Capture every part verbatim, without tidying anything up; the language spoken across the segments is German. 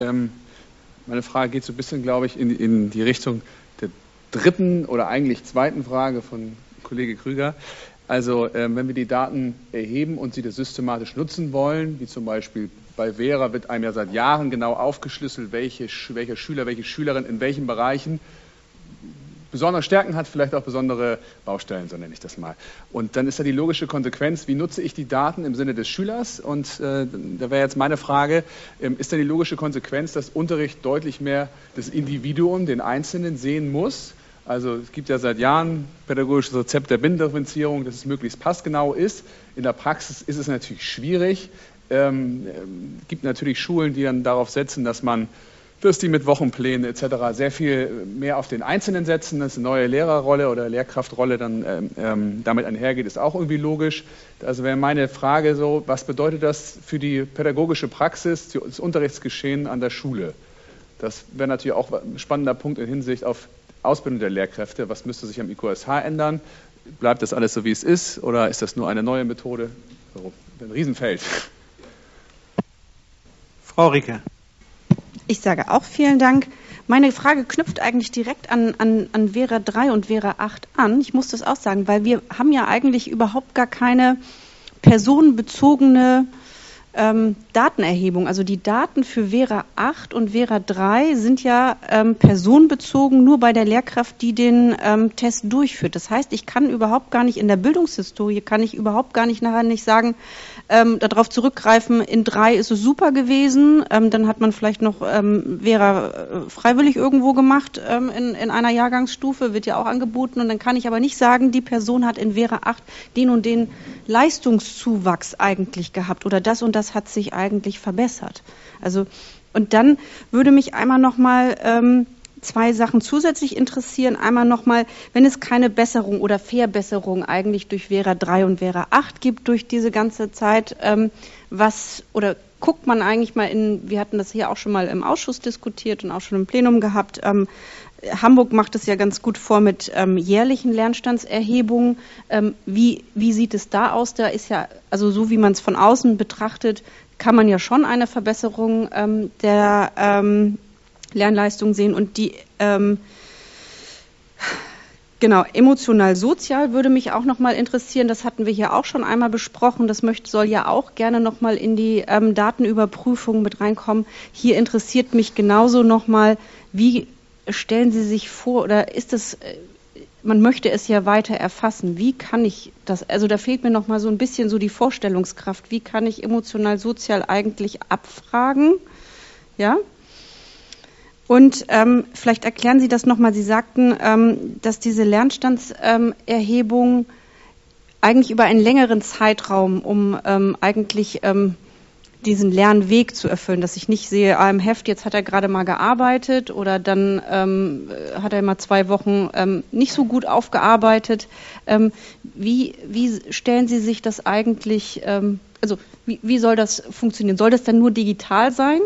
Ähm, meine Frage geht so ein bisschen, glaube ich, in, in die Richtung der dritten oder eigentlich zweiten Frage von Kollege Krüger. Also ähm, wenn wir die Daten erheben und sie das systematisch nutzen wollen, wie zum Beispiel bei Vera wird einem ja seit Jahren genau aufgeschlüsselt, welche, welcher Schüler, welche Schülerin in welchen Bereichen besondere Stärken hat, vielleicht auch besondere Baustellen, so nenne ich das mal. Und dann ist ja die logische Konsequenz, wie nutze ich die Daten im Sinne des Schülers? Und äh, da wäre jetzt meine Frage, ähm, ist dann die logische Konsequenz, dass Unterricht deutlich mehr das Individuum, den Einzelnen sehen muss? Also es gibt ja seit Jahren pädagogisches Rezept der Binnendifferenzierung, dass es möglichst passgenau ist. In der Praxis ist es natürlich schwierig. Ähm, es gibt natürlich Schulen, die dann darauf setzen, dass man dass die mit Wochenplänen et cetera sehr viel mehr auf den Einzelnen setzen, dass eine neue Lehrerrolle oder Lehrkraftrolle dann ähm, ähm, damit einhergeht, ist auch irgendwie logisch. Also wäre meine Frage so, was bedeutet das für die pädagogische Praxis, das Unterrichtsgeschehen an der Schule? Das wäre natürlich auch ein spannender Punkt in Hinsicht auf Ausbildung der Lehrkräfte. Was müsste sich am I Q S H ändern? Bleibt das alles so, wie es ist, oder ist das nur eine neue Methode? So, ein Riesenfeld. Frau Ricke. Ich sage auch vielen Dank. Meine Frage knüpft eigentlich direkt an, an, an Vera drei und Vera acht an. Ich muss das auch sagen, weil wir haben ja eigentlich überhaupt gar keine personenbezogene ähm, Datenerhebung. Also die Daten für Vera acht und Vera drei sind ja ähm, personenbezogen nur bei der Lehrkraft, die den ähm, Test durchführt. Das heißt, ich kann überhaupt gar nicht in der Bildungshistorie, kann ich überhaupt gar nicht nachher nicht sagen, Ähm, darauf zurückgreifen, in drei ist es super gewesen, ähm, dann hat man vielleicht noch ähm, Vera äh, freiwillig irgendwo gemacht ähm, in, in einer Jahrgangsstufe, wird ja auch angeboten, und dann kann ich aber nicht sagen, die Person hat in Vera acht den und den Leistungszuwachs eigentlich gehabt oder das und das hat sich eigentlich verbessert. Also, und dann würde mich einmal nochmal ähm, zwei Sachen zusätzlich interessieren. Einmal nochmal, wenn es keine Besserung oder Verbesserung eigentlich durch Vera drei und Vera acht gibt durch diese ganze Zeit, ähm, was, oder guckt man eigentlich mal in, wir hatten das hier auch schon mal im Ausschuss diskutiert und auch schon im Plenum gehabt, ähm, Hamburg macht es ja ganz gut vor mit ähm, jährlichen Lernstandserhebungen. Ähm, wie, wie sieht es da aus? Da ist ja, also so wie man es von außen betrachtet, kann man ja schon eine Verbesserung ähm, der ähm, Lernleistung sehen, und die ähm, genau, emotional-sozial würde mich auch noch mal interessieren, das hatten wir hier auch schon einmal besprochen, das möchte, soll ja auch gerne noch mal in die ähm, Datenüberprüfung mit reinkommen. Hier interessiert mich genauso noch mal, wie stellen Sie sich vor, oder ist das, man möchte es ja weiter erfassen, wie kann ich das, also da fehlt mir noch mal so ein bisschen so die Vorstellungskraft, wie kann ich emotional-sozial eigentlich abfragen, ja? Und ähm, vielleicht erklären Sie das nochmal. Sie sagten, ähm, dass diese Lernstandserhebung ähm, eigentlich über einen längeren Zeitraum, um ähm, eigentlich ähm, diesen Lernweg zu erfüllen, dass ich nicht sehe, ah, im Heft, jetzt hat er gerade mal gearbeitet oder dann ähm, hat er mal zwei Wochen ähm, nicht so gut aufgearbeitet. Ähm, wie, wie stellen Sie sich das eigentlich, ähm, also wie, wie soll das funktionieren? Soll das dann nur digital sein?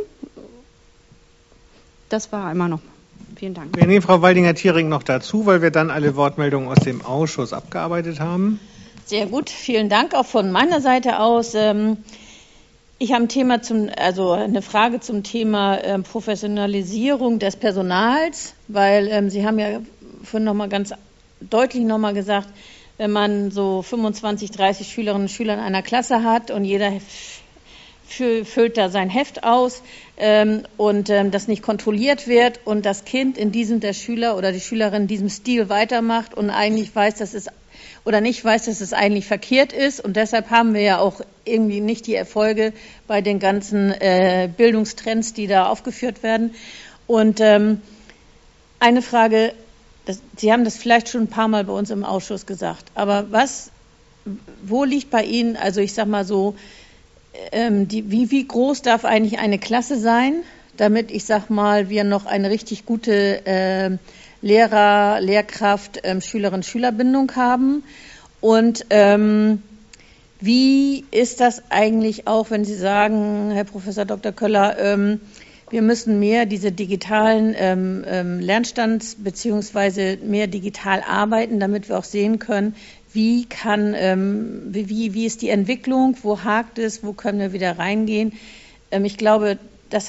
Das war einmal noch. Vielen Dank. Wir nehmen Frau Waldinger-Thiering noch dazu, weil wir dann alle Wortmeldungen aus dem Ausschuss abgearbeitet haben. Sehr gut, vielen Dank auch von meiner Seite aus. Ich habe ein Thema zum, also eine Frage zum Thema Professionalisierung des Personals, weil Sie haben ja vorhin noch mal ganz deutlich noch mal gesagt, wenn man so fünfundzwanzig, dreißig Schülerinnen und Schüler in einer Klasse hat und jeder füllt da sein Heft aus ähm, und ähm, das nicht kontrolliert wird und das Kind in diesem, der Schüler oder die Schülerin in diesem Stil weitermacht und eigentlich weiß, dass es oder nicht weiß, dass es eigentlich verkehrt ist, und deshalb haben wir ja auch irgendwie nicht die Erfolge bei den ganzen äh, Bildungstrends, die da aufgeführt werden. Und ähm, eine Frage, das, Sie haben das vielleicht schon ein paar Mal bei uns im Ausschuss gesagt, aber was, wo liegt bei Ihnen, also ich sag mal so, Die, wie, wie groß darf eigentlich eine Klasse sein, damit, ich sag mal, wir noch eine richtig gute äh, Lehrer-, Lehrkraft-, ähm, Schülerin-Schülerbindung haben? Und ähm, wie ist das eigentlich auch, wenn Sie sagen, Herr Professor Doktor Köller, ähm, wir müssen mehr diese digitalen ähm, ähm, Lernstands- beziehungsweise mehr digital arbeiten, damit wir auch sehen können, Wie kann, ähm, wie, wie ist die Entwicklung, wo hakt es, wo können wir wieder reingehen? Ähm, ich glaube, das hat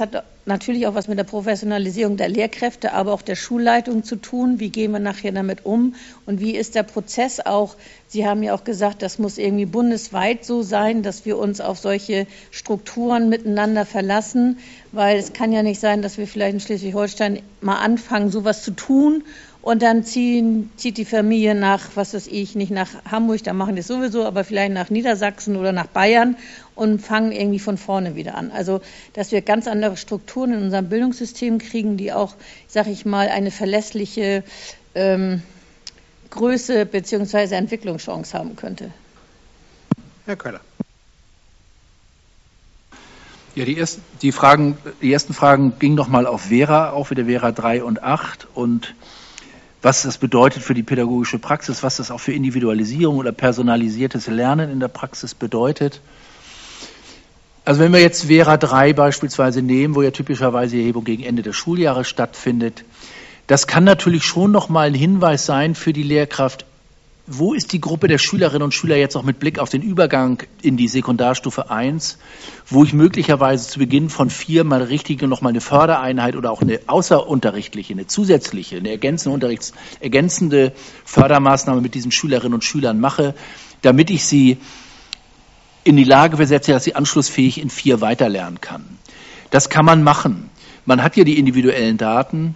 natürlich auch was mit der Professionalisierung der Lehrkräfte, aber auch der Schulleitung zu tun. Wie gehen wir nachher damit um und wie ist der Prozess auch? Sie haben ja auch gesagt, das muss irgendwie bundesweit so sein, dass wir uns auf solche Strukturen miteinander verlassen, weil es kann ja nicht sein, dass wir vielleicht in Schleswig-Holstein mal anfangen, sowas zu tun und dann ziehen, zieht die Familie nach, was weiß ich, nicht nach Hamburg, da machen die es sowieso, aber vielleicht nach Niedersachsen oder nach Bayern und fangen irgendwie von vorne wieder an. Also, dass wir ganz andere Strukturen in unserem Bildungssystem kriegen, die auch, sage ich mal, eine verlässliche ähm, Größe bzw. Entwicklungschance haben könnte. Herr Köller. Ja, die, ersten, die, Fragen, die ersten Fragen gingen noch mal auf Vera, auch wieder Vera drei und acht und was das bedeutet für die pädagogische Praxis, was das auch für Individualisierung oder personalisiertes Lernen in der Praxis bedeutet. Also wenn wir jetzt Vera drei beispielsweise nehmen, wo ja typischerweise die Erhebung gegen Ende des Schuljahres stattfindet, das kann natürlich schon nochmal ein Hinweis sein für die Lehrkraft, wo ist die Gruppe der Schülerinnen und Schüler jetzt auch mit Blick auf den Übergang in die Sekundarstufe eins, wo ich möglicherweise zu Beginn von vier mal richtig noch mal eine Fördereinheit oder auch eine außerunterrichtliche, eine zusätzliche, eine ergänzende, Unterrichts-, ergänzende Fördermaßnahme mit diesen Schülerinnen und Schülern mache, damit ich sie in die Lage versetze, dass sie anschlussfähig in vier weiterlernen kann. Das kann man machen. Man hat ja die individuellen Daten.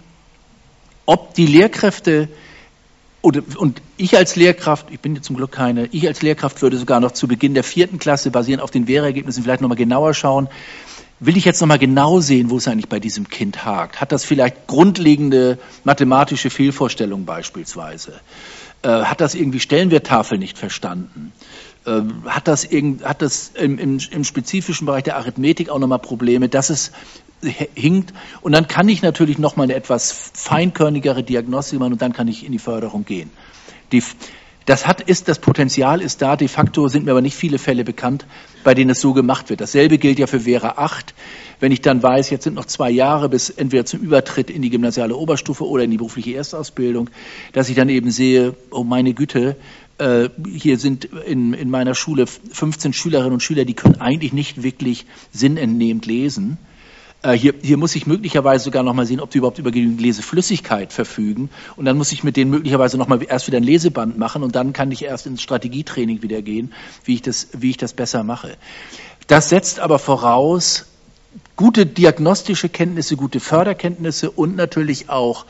Ob die Lehrkräfte oder, und ich als Lehrkraft, ich bin jetzt zum Glück keine, ich als Lehrkraft würde sogar noch zu Beginn der vierten Klasse basierend auf den Vera-Ergebnissen vielleicht nochmal genauer schauen. Will ich jetzt nochmal genau sehen, wo es eigentlich bei diesem Kind hakt? Hat das vielleicht grundlegende mathematische Fehlvorstellungen beispielsweise? Äh, hat das irgendwie Stellenwerttafel nicht verstanden? Äh, hat das, irgend, hat das im, im, im spezifischen Bereich der Arithmetik auch nochmal Probleme, dass es hinkt? Und dann kann ich natürlich nochmal eine etwas feinkörnigere Diagnostik machen und dann kann ich in die Förderung gehen. Die, das hat, ist, das Potenzial ist da, de facto sind mir aber nicht viele Fälle bekannt, bei denen es so gemacht wird. Dasselbe gilt ja für Vera acht. Wenn ich dann weiß, jetzt sind noch zwei Jahre bis entweder zum Übertritt in die gymnasiale Oberstufe oder in die berufliche Erstausbildung, dass ich dann eben sehe, oh meine Güte, äh, hier sind in, in meiner Schule fünfzehn Schülerinnen und Schüler, die können eigentlich nicht wirklich sinnentnehmend lesen. Hier, hier muss ich möglicherweise sogar noch mal sehen, ob die überhaupt über genügend Leseflüssigkeit verfügen. Und dann muss ich mit denen möglicherweise noch mal erst wieder ein Leseband machen und dann kann ich erst ins Strategietraining wieder gehen, wie ich das, wie ich das besser mache. Das setzt aber voraus gute diagnostische Kenntnisse, gute Förderkenntnisse und natürlich auch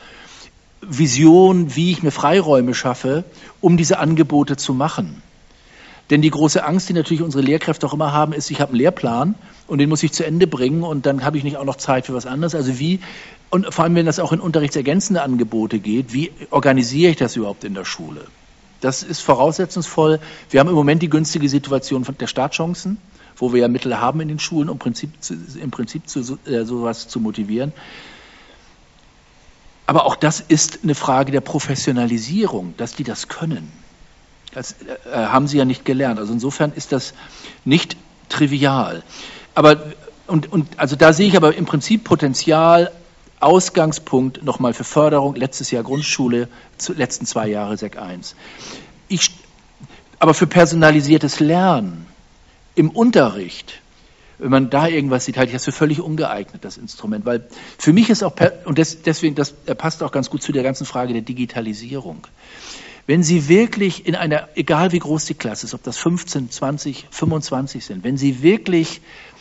Vision, wie ich mir Freiräume schaffe, um diese Angebote zu machen. Denn die große Angst, die natürlich unsere Lehrkräfte auch immer haben, ist, ich habe einen Lehrplan und den muss ich zu Ende bringen und dann habe ich nicht auch noch Zeit für was anderes. Also wie, und vor allem, wenn das auch in unterrichtsergänzende Angebote geht, wie organisiere ich das überhaupt in der Schule? Das ist voraussetzungsvoll. Wir haben im Moment die günstige Situation der Startchancen, wo wir ja Mittel haben in den Schulen, um Prinzip zu, im Prinzip zu, äh, sowas zu motivieren. Aber auch das ist eine Frage der Professionalisierung, dass die das können. Das äh, haben sie ja nicht gelernt. Also insofern ist das nicht trivial. Aber und, und also da sehe ich aber im Prinzip Potenzial, Ausgangspunkt nochmal für Förderung, letztes Jahr Grundschule, zu, letzten zwei Jahre Sek eins. Ich, aber für personalisiertes Lernen im Unterricht, wenn man da irgendwas sieht, halte ich das für völlig ungeeignet, das Instrument. Weil für mich ist auch, per, und das, deswegen, das passt auch ganz gut zu der ganzen Frage der Digitalisierung. Wenn Sie wirklich in einer, egal wie groß die Klasse ist, ob das fünfzehn, zwanzig, fünfundzwanzig sind, wenn Sie wirklich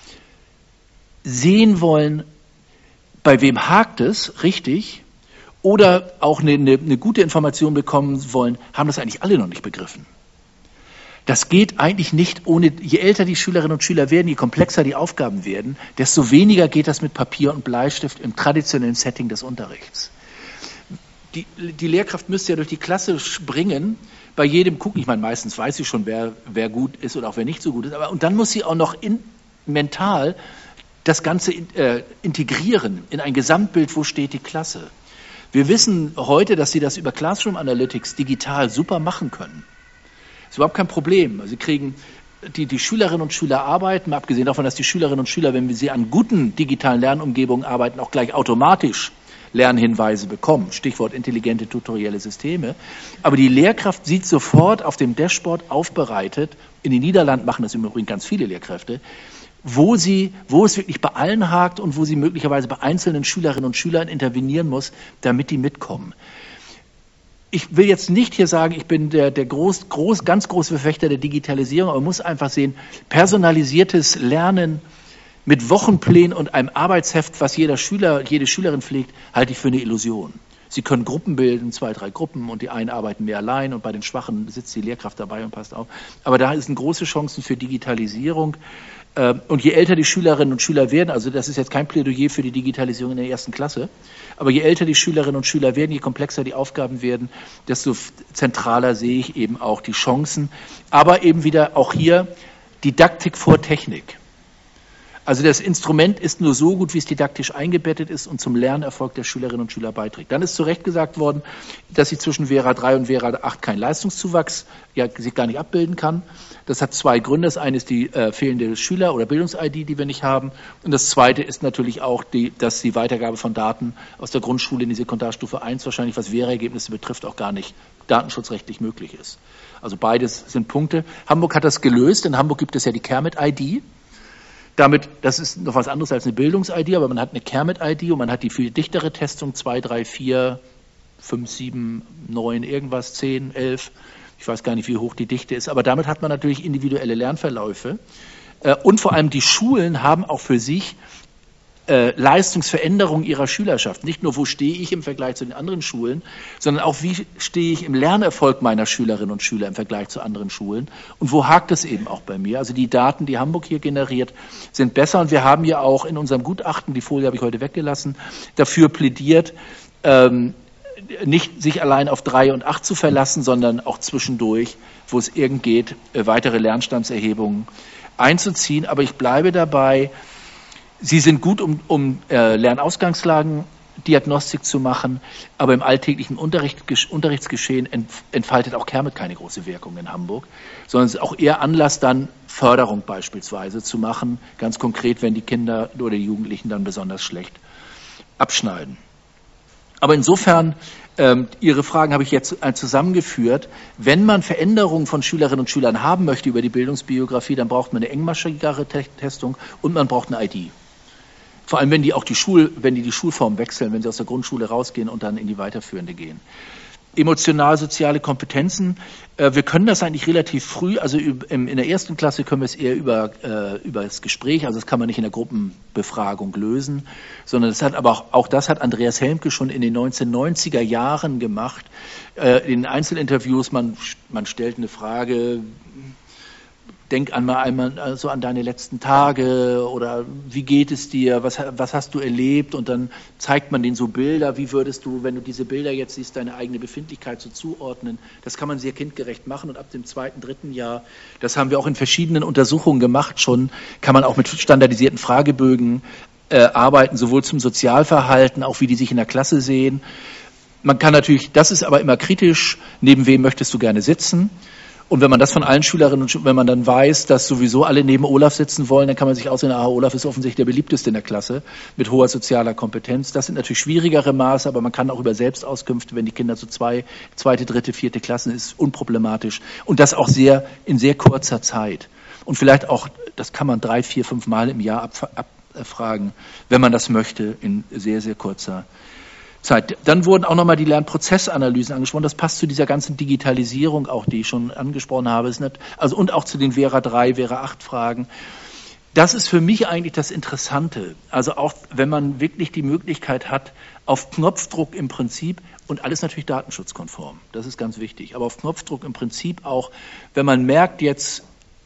sehen wollen, bei wem hakt es, richtig, oder auch eine, eine, eine gute Information bekommen wollen, haben das eigentlich alle noch nicht begriffen. Das geht eigentlich nicht ohne, je älter die Schülerinnen und Schüler werden, je komplexer die Aufgaben werden, desto weniger geht das mit Papier und Bleistift im traditionellen Setting des Unterrichts. Die, die Lehrkraft müsste ja durch die Klasse springen, bei jedem gucken, ich meine, meistens weiß sie schon, wer, wer gut ist und auch wer nicht so gut ist, aber und dann muss sie auch noch in, mental das Ganze äh, integrieren in ein Gesamtbild, wo steht die Klasse. Wir wissen heute, dass sie das über Classroom Analytics digital super machen können. Das ist überhaupt kein Problem. Sie kriegen, die, die Schülerinnen und Schüler arbeiten, mal abgesehen davon, dass die Schülerinnen und Schüler, wenn wir sie an guten digitalen Lernumgebungen arbeiten, auch gleich automatisch Lernhinweise bekommen. Stichwort intelligente tutorielle Systeme. Aber die Lehrkraft sieht sofort auf dem Dashboard aufbereitet, in den Niederlanden machen das im Übrigen ganz viele Lehrkräfte, wo sie, wo es wirklich bei allen hakt und wo sie möglicherweise bei einzelnen Schülerinnen und Schülern intervenieren muss, damit die mitkommen. Ich will jetzt nicht hier sagen, ich bin der, der groß, groß, ganz große Verfechter der Digitalisierung, aber man muss einfach sehen, personalisiertes Lernen mit Wochenplänen und einem Arbeitsheft, was jeder Schüler, jede Schülerin pflegt, halte ich für eine Illusion. Sie können Gruppen bilden, zwei, drei Gruppen, und die einen arbeiten mehr allein und bei den Schwachen sitzt die Lehrkraft dabei und passt auf. Aber da sind große Chancen für Digitalisierung. Und je älter die Schülerinnen und Schüler werden, also das ist jetzt kein Plädoyer für die Digitalisierung in der ersten Klasse, aber je älter die Schülerinnen und Schüler werden, je komplexer die Aufgaben werden, desto zentraler sehe ich eben auch die Chancen. Aber eben wieder auch hier Didaktik vor Technik. Also das Instrument ist nur so gut, wie es didaktisch eingebettet ist und zum Lernerfolg der Schülerinnen und Schüler beiträgt. Dann ist zu Recht gesagt worden, dass sie zwischen Vera drei und Vera acht keinen Leistungszuwachs, ja, sich gar nicht abbilden kann. Das hat zwei Gründe. Das eine ist die äh, fehlende Schüler- oder Bildungs-I D, die wir nicht haben. Und das zweite ist natürlich auch, die, dass die Weitergabe von Daten aus der Grundschule in die Sekundarstufe eins wahrscheinlich, was Vera-Ergebnisse betrifft, auch gar nicht datenschutzrechtlich möglich ist. Also beides sind Punkte. Hamburg hat das gelöst. In Hamburg gibt es ja die Care-Mit-I D. Damit, das ist noch was anderes als eine Bildungs-I D, aber man hat eine Care-Mit-I D und man hat die viel dichtere Testung, zwei, drei, vier, fünf, sieben, neun, irgendwas, zehn, elf. Ich weiß gar nicht, wie hoch die Dichte ist, aber damit hat man natürlich individuelle Lernverläufe. Und vor allem die Schulen haben auch für sich äh, Leistungsveränderung ihrer Schülerschaft. Nicht nur, wo stehe ich im Vergleich zu den anderen Schulen, sondern auch, wie stehe ich im Lernerfolg meiner Schülerinnen und Schüler im Vergleich zu anderen Schulen und wo hakt es eben auch bei mir. Also die Daten, die Hamburg hier generiert, sind besser und wir haben ja auch in unserem Gutachten, die Folie habe ich heute weggelassen, dafür plädiert, ähm, nicht sich allein auf drei und acht zu verlassen, sondern auch zwischendurch, wo es irgend geht, äh, weitere Lernstandserhebungen einzuziehen. Aber ich bleibe dabei, sie sind gut, um, um äh, Lernausgangslagen Diagnostik zu machen, aber im alltäglichen Unterricht, Unterrichtsgeschehen entfaltet auch Care-Mit keine große Wirkung in Hamburg, sondern es ist auch eher Anlass, dann Förderung beispielsweise zu machen, ganz konkret, wenn die Kinder oder die Jugendlichen dann besonders schlecht abschneiden. Aber insofern, ähm, Ihre Fragen habe ich jetzt zusammengeführt. Wenn man Veränderungen von Schülerinnen und Schülern haben möchte über die Bildungsbiografie, dann braucht man eine engmaschigere Testung und man braucht eine I D. Vor allem, wenn die auch die Schul, wenn die die Schulform wechseln, wenn sie aus der Grundschule rausgehen und dann in die weiterführende gehen. Emotional-soziale Kompetenzen. Äh, wir können das eigentlich relativ früh, also in der ersten Klasse können wir es eher über, äh, über das Gespräch, also das kann man nicht in der Gruppenbefragung lösen, sondern das hat aber auch, auch das hat Andreas Helmke schon in den neunzehnhundertneunziger Jahren gemacht. Äh, in Einzelinterviews, man, man stellt eine Frage, denk einmal einmal so an deine letzten Tage oder wie geht es dir, was, was hast du erlebt, und dann zeigt man denen so Bilder, wie würdest du, wenn du diese Bilder jetzt siehst, deine eigene Befindlichkeit so zuordnen. Das kann man sehr kindgerecht machen und ab dem zweiten, dritten Jahr, das haben wir auch in verschiedenen Untersuchungen gemacht schon, kann man auch mit standardisierten Fragebögen äh, arbeiten, sowohl zum Sozialverhalten, auch wie die sich in der Klasse sehen. Man kann natürlich, das ist aber immer kritisch, neben wem möchtest du gerne sitzen? Und wenn man das von allen Schülerinnen und Schülern, wenn man dann weiß, dass sowieso alle neben Olaf sitzen wollen, dann kann man sich aussehen, ah, Olaf ist offensichtlich der beliebteste in der Klasse mit hoher sozialer Kompetenz. Das sind natürlich schwierigere Maße, aber man kann auch über Selbstauskünfte, wenn die Kinder so zwei, zweite, dritte, vierte Klassen, ist unproblematisch. Und das auch sehr, in sehr kurzer Zeit. Und vielleicht auch, das kann man drei, vier, fünf Mal im Jahr abfragen, wenn man das möchte, in sehr, sehr kurzer Zeit. Dann wurden auch nochmal die Lernprozessanalysen angesprochen. Das passt zu dieser ganzen Digitalisierung auch, die ich schon angesprochen habe. Ist nicht, also, und auch zu den Vera drei, Vera acht Fragen. Das ist für mich eigentlich das Interessante. Also auch, wenn man wirklich die Möglichkeit hat, auf Knopfdruck im Prinzip, und alles natürlich datenschutzkonform, das ist ganz wichtig, aber auf Knopfdruck im Prinzip auch, wenn man merkt jetzt,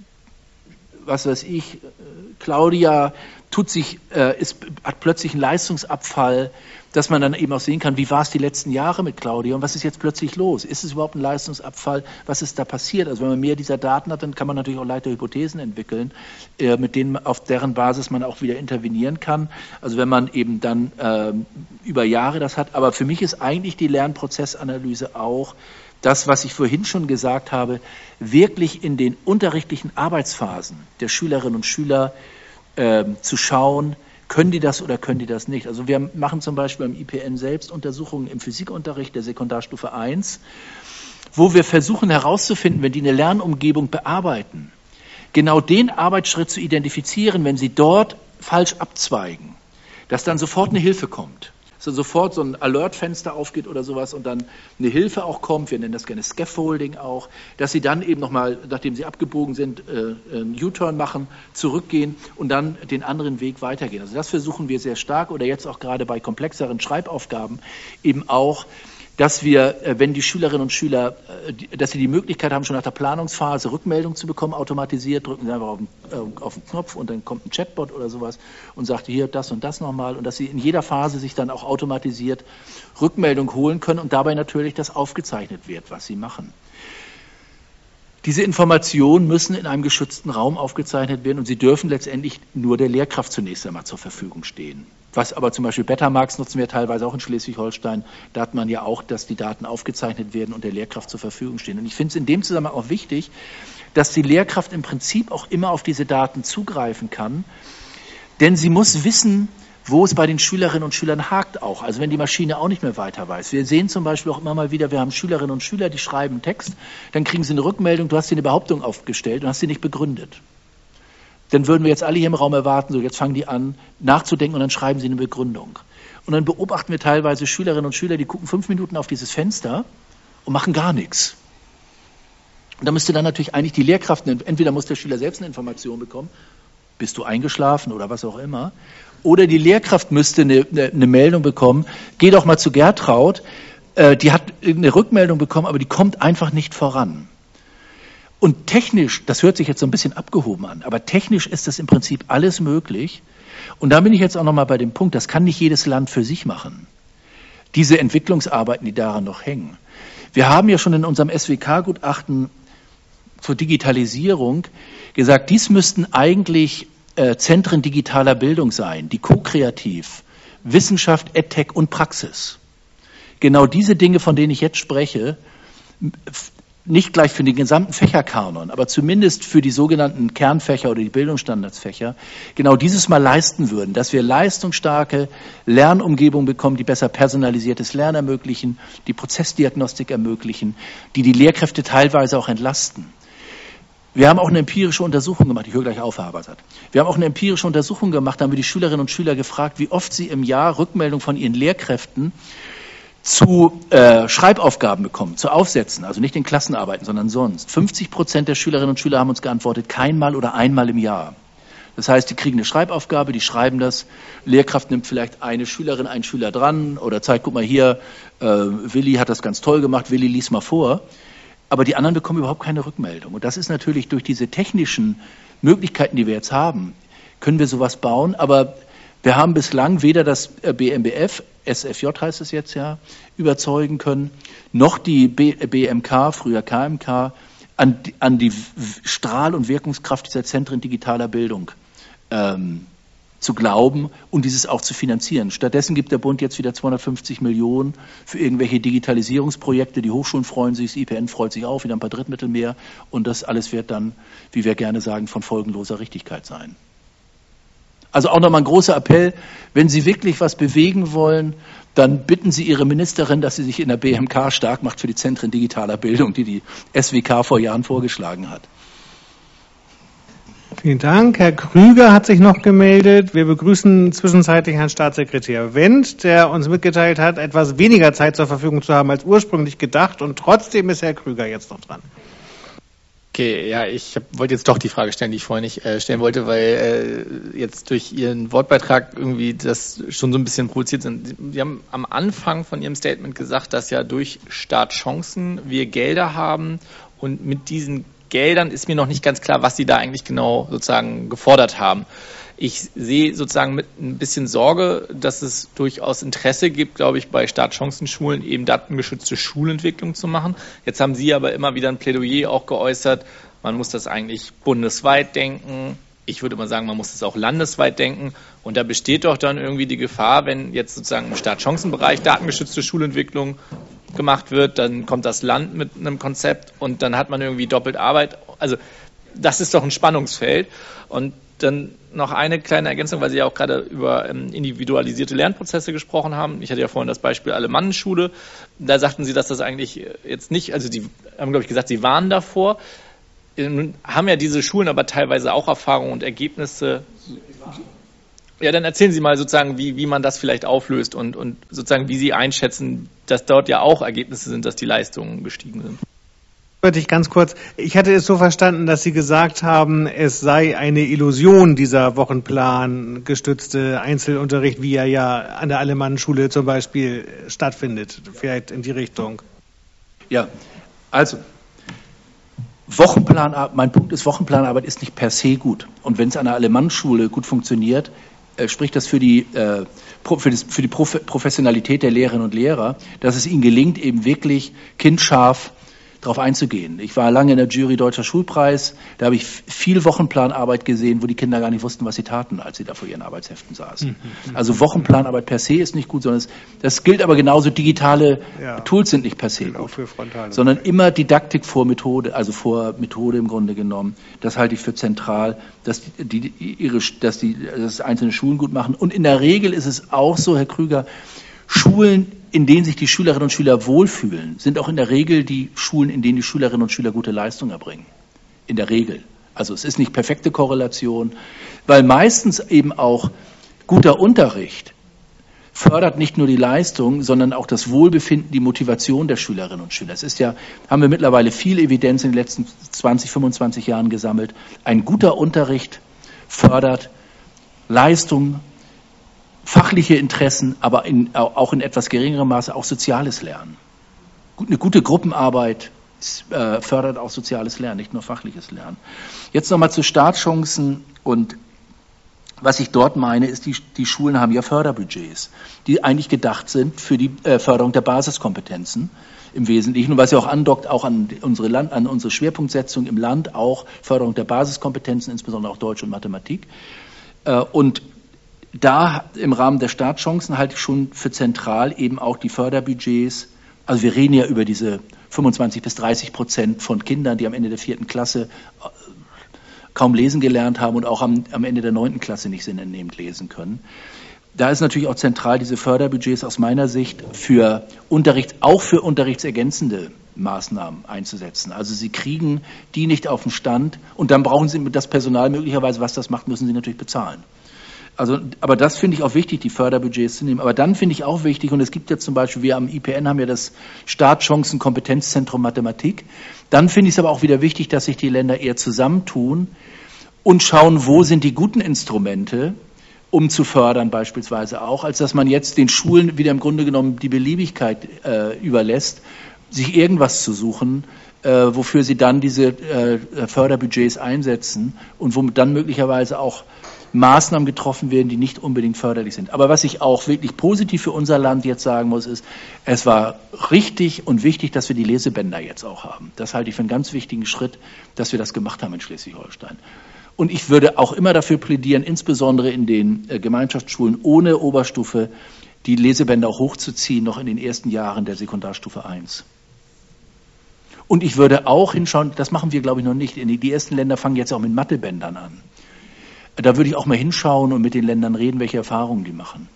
was weiß ich, Claudia tut sich, äh, ist, hat plötzlich einen Leistungsabfall, dass man dann eben auch sehen kann, wie war es die letzten Jahre mit Claudia und was ist jetzt plötzlich los? Ist es überhaupt ein Leistungsabfall? Was ist da passiert? Also wenn man mehr dieser Daten hat, dann kann man natürlich auch leichter Hypothesen entwickeln, äh, mit denen, auf deren Basis man auch wieder intervenieren kann. Also wenn man eben dann äh, über Jahre das hat. Aber für mich ist eigentlich die Lernprozessanalyse auch das, was ich vorhin schon gesagt habe, wirklich in den unterrichtlichen Arbeitsphasen der Schülerinnen und Schüler äh, zu schauen, können die das oder können die das nicht? Also wir machen zum Beispiel beim I P N selbst Untersuchungen im Physikunterricht der Sekundarstufe eins, wo wir versuchen herauszufinden, wenn die eine Lernumgebung bearbeiten, genau den Arbeitsschritt zu identifizieren, wenn Sie dort falsch abzweigen, dass dann sofort eine Hilfe kommt. Dass dann sofort so ein Alert-Fenster aufgeht oder sowas und dann eine Hilfe auch kommt, wir nennen das gerne Scaffolding auch, dass Sie dann eben nochmal, nachdem Sie abgebogen sind, äh, einen U-Turn machen, zurückgehen und dann den anderen Weg weitergehen. Also das versuchen wir sehr stark oder jetzt auch gerade bei komplexeren Schreibaufgaben eben auch, dass wir, wenn die Schülerinnen und Schüler, dass sie die Möglichkeit haben, schon nach der Planungsphase Rückmeldung zu bekommen, automatisiert, drücken sie einfach auf den, äh, auf den Knopf und dann kommt ein Chatbot oder sowas und sagt hier das und das nochmal und dass sie in jeder Phase sich dann auch automatisiert Rückmeldung holen können und dabei natürlich das aufgezeichnet wird, was sie machen. Diese Informationen müssen in einem geschützten Raum aufgezeichnet werden und sie dürfen letztendlich nur der Lehrkraft zunächst einmal zur Verfügung stehen. Was aber zum Beispiel Betamax nutzen wir teilweise auch in Schleswig-Holstein, da hat man ja auch, dass die Daten aufgezeichnet werden und der Lehrkraft zur Verfügung stehen. Und ich finde es in dem Zusammenhang auch wichtig, dass die Lehrkraft im Prinzip auch immer auf diese Daten zugreifen kann, denn sie muss wissen, wo es bei den Schülerinnen und Schülern hakt auch. Also wenn die Maschine auch nicht mehr weiter weiß. Wir sehen zum Beispiel auch immer mal wieder, wir haben Schülerinnen und Schüler, die schreiben Text, dann kriegen sie eine Rückmeldung, du hast dir eine Behauptung aufgestellt und hast sie nicht begründet. Dann würden wir jetzt alle hier im Raum erwarten, so jetzt fangen die an nachzudenken und dann schreiben sie eine Begründung. Und dann beobachten wir teilweise Schülerinnen und Schüler, die gucken fünf Minuten auf dieses Fenster und machen gar nichts. Und da müsste dann natürlich eigentlich die Lehrkraft, entweder muss der Schüler selbst eine Information bekommen, bist du eingeschlafen oder was auch immer, oder die Lehrkraft müsste eine, eine, eine Meldung bekommen, geh doch mal zu Gertraud, äh, die hat eine Rückmeldung bekommen, aber die kommt einfach nicht voran. Und technisch, das hört sich jetzt so ein bisschen abgehoben an, aber technisch ist das im Prinzip alles möglich. Und da bin ich jetzt auch nochmal bei dem Punkt, das kann nicht jedes Land für sich machen. Diese Entwicklungsarbeiten, die daran noch hängen. Wir haben ja schon in unserem S W K-Gutachten zur Digitalisierung gesagt, dies müssten eigentlich äh, Zentren digitaler Bildung sein, die ko-kreativ, Wissenschaft, EdTech und Praxis. Genau diese Dinge, von denen ich jetzt spreche, nicht gleich für den gesamten Fächerkanon, aber zumindest für die sogenannten Kernfächer oder die Bildungsstandardsfächer, genau dieses mal leisten würden, dass wir leistungsstarke Lernumgebungen bekommen, die besser personalisiertes Lernen ermöglichen, die Prozessdiagnostik ermöglichen, die die Lehrkräfte teilweise auch entlasten. Wir haben auch eine empirische Untersuchung gemacht, ich höre gleich auf, Herr Habersatt. Wir haben auch eine empirische Untersuchung gemacht, da haben wir die Schülerinnen und Schüler gefragt, wie oft sie im Jahr Rückmeldung von ihren Lehrkräften zu äh, Schreibaufgaben bekommen, zu Aufsätzen, also nicht in Klassenarbeiten, sondern sonst. fünfzig Prozent der Schülerinnen und Schüler haben uns geantwortet, keinmal oder einmal im Jahr. Das heißt, die kriegen eine Schreibaufgabe, die schreiben das, Lehrkraft nimmt vielleicht eine Schülerin, einen Schüler dran oder zeigt, guck mal hier, äh, Willi hat das ganz toll gemacht, Willi lies mal vor. Aber die anderen bekommen überhaupt keine Rückmeldung. Und das ist natürlich durch diese technischen Möglichkeiten, die wir jetzt haben, können wir sowas bauen, aber wir haben bislang weder das B M B F, S F J heißt es jetzt ja, überzeugen können, noch die B M K, früher K M K, an, an die Strahl- und Wirkungskraft dieser Zentren digitaler Bildung ähm, zu glauben und dieses auch zu finanzieren. Stattdessen gibt der Bund jetzt wieder zweihundertfünfzig Millionen für irgendwelche Digitalisierungsprojekte. Die Hochschulen freuen sich, das I P N freut sich auch, wieder ein paar Drittmittel mehr. Und das alles wird dann, wie wir gerne sagen, von folgenloser Richtigkeit sein. Also auch nochmal ein großer Appell, wenn Sie wirklich was bewegen wollen, dann bitten Sie Ihre Ministerin, dass sie sich in der B M K stark macht für die Zentren digitaler Bildung, die die S W K vor Jahren vorgeschlagen hat. Vielen Dank. Herr Krüger hat sich noch gemeldet. Wir begrüßen zwischenzeitlich Herrn Staatssekretär Wendt, der uns mitgeteilt hat, etwas weniger Zeit zur Verfügung zu haben als ursprünglich gedacht. Und trotzdem ist Herr Krüger jetzt noch dran. Okay, ja, ich hab, wollte jetzt doch die Frage stellen, die ich vorhin nicht äh, stellen wollte, weil äh, jetzt durch Ihren Wortbeitrag irgendwie das schon so ein bisschen provoziert sind. Sie haben am Anfang von Ihrem Statement gesagt, dass ja durch Startchancen wir Gelder haben und mit diesen Geldern ist mir noch nicht ganz klar, was Sie da eigentlich genau sozusagen gefordert haben. Ich sehe sozusagen mit ein bisschen Sorge, dass es durchaus Interesse gibt, glaube ich, bei Startchancenschulen eben datengeschützte Schulentwicklung zu machen. Jetzt haben Sie aber immer wieder ein Plädoyer auch geäußert, man muss das eigentlich bundesweit denken. Ich würde mal sagen, man muss das auch landesweit denken. Und da besteht doch dann irgendwie die Gefahr, wenn jetzt sozusagen im Startchancenbereich datengeschützte Schulentwicklung gemacht wird, dann kommt das Land mit einem Konzept und dann hat man irgendwie doppelt Arbeit. Also das ist doch ein Spannungsfeld. Und dann noch eine kleine Ergänzung, weil Sie ja auch gerade über ähm, individualisierte Lernprozesse gesprochen haben. Ich hatte ja vorhin das Beispiel Alemannenschule. Da sagten Sie, dass das eigentlich jetzt nicht, also die haben, glaube ich, gesagt, Sie warnen davor. nun haben ja diese Schulen aber teilweise auch Erfahrungen und Ergebnisse. Ja, dann erzählen Sie mal sozusagen, wie, wie man das vielleicht auflöst und, und sozusagen, wie Sie einschätzen, dass dort ja auch Ergebnisse sind, dass die Leistungen gestiegen sind. Wollte ich ganz kurz, ich hatte es so verstanden, dass Sie gesagt haben, es sei eine Illusion, dieser Wochenplan gestützte Einzelunterricht, wie er ja an der Alemannenschule zum Beispiel stattfindet, vielleicht in die Richtung. Ja, also Wochenplanarbeit, mein Punkt ist, Wochenplanarbeit ist nicht per se gut. Und wenn es an der Alemannenschule gut funktioniert, äh, spricht das für die, äh, für, das, für die Prof Professionalität der Lehrerinnen und Lehrer, dass es ihnen gelingt, eben wirklich kindscharf darauf einzugehen. Ich war lange in der Jury Deutscher Schulpreis, da habe ich viel Wochenplanarbeit gesehen, wo die Kinder gar nicht wussten, was sie taten, als sie da vor ihren Arbeitsheften saßen. Also Wochenplanarbeit per se ist nicht gut, sondern es, das gilt aber genauso, digitale ja. Tools sind nicht per se gut, für sondern immer Didaktik vor Methode, also vor Methode im Grunde genommen. Das halte ich für zentral, dass die, die, ihre, dass die dass einzelne Schulen gut machen. Und in der Regel ist es auch so, Herr Krüger, Schulen, in denen sich die Schülerinnen und Schüler wohlfühlen, sind auch in der Regel die Schulen, in denen die Schülerinnen und Schüler gute Leistung erbringen. In der Regel. Also es ist nicht perfekte Korrelation, weil meistens eben auch guter Unterricht fördert nicht nur die Leistung, sondern auch das Wohlbefinden, die Motivation der Schülerinnen und Schüler. Es ist ja, haben wir mittlerweile viel Evidenz in den letzten zwanzig, fünfundzwanzig Jahren gesammelt. Ein guter Unterricht fördert Leistung, fachliche Interessen, aber in, auch in etwas geringerem Maße auch soziales Lernen. Eine gute Gruppenarbeit äh, fördert auch soziales Lernen, nicht nur fachliches Lernen. Jetzt nochmal zu Startchancen und was ich dort meine, ist, die, die Schulen haben ja Förderbudgets, die eigentlich gedacht sind für die äh, Förderung der Basiskompetenzen im Wesentlichen und was ja auch andockt, auch an unsere, Land, an unsere Schwerpunktsetzung im Land, auch Förderung der Basiskompetenzen, insbesondere auch Deutsch und Mathematik. Äh, und Da im Rahmen der Startchancen halte ich schon für zentral eben auch die Förderbudgets. Also wir reden ja über diese fünfundzwanzig bis dreißig Prozent von Kindern, die am Ende der vierten Klasse kaum lesen gelernt haben und auch am, am Ende der neunten Klasse nicht sinnentnehmend lesen können. Da ist natürlich auch zentral, diese Förderbudgets aus meiner Sicht für Unterricht, auch für unterrichtsergänzende Maßnahmen einzusetzen. Also Sie kriegen die nicht auf den Stand und dann brauchen Sie das Personal möglicherweise, was das macht, müssen Sie natürlich bezahlen. Also, aber das finde ich auch wichtig, die Förderbudgets zu nehmen. Aber dann finde ich auch wichtig, und es gibt ja zum Beispiel, wir am I P N haben ja das Startchancen-Kompetenzzentrum Mathematik. Dann finde ich es aber auch wieder wichtig, dass sich die Länder eher zusammentun und schauen, wo sind die guten Instrumente, um zu fördern beispielsweise auch, als dass man jetzt den Schulen wieder im Grunde genommen die Beliebigkeit äh, überlässt, sich irgendwas zu suchen, äh, wofür sie dann diese äh, Förderbudgets einsetzen und womit dann möglicherweise auch Maßnahmen getroffen werden, die nicht unbedingt förderlich sind. Aber was ich auch wirklich positiv für unser Land jetzt sagen muss, ist, es war richtig und wichtig, dass wir die Lesebänder jetzt auch haben. Das halte ich für einen ganz wichtigen Schritt, dass wir das gemacht haben in Schleswig-Holstein. Und ich würde auch immer dafür plädieren, insbesondere in den äh, Gemeinschaftsschulen ohne Oberstufe, die Lesebänder auch hochzuziehen, noch in den ersten Jahren der Sekundarstufe eins. Und ich würde auch hinschauen, das machen wir, glaube ich, noch nicht. Die ersten Länder fangen jetzt auch mit Mathebändern an. Da würde ich auch mal hinschauen und mit den Ländern reden, welche Erfahrungen die machen.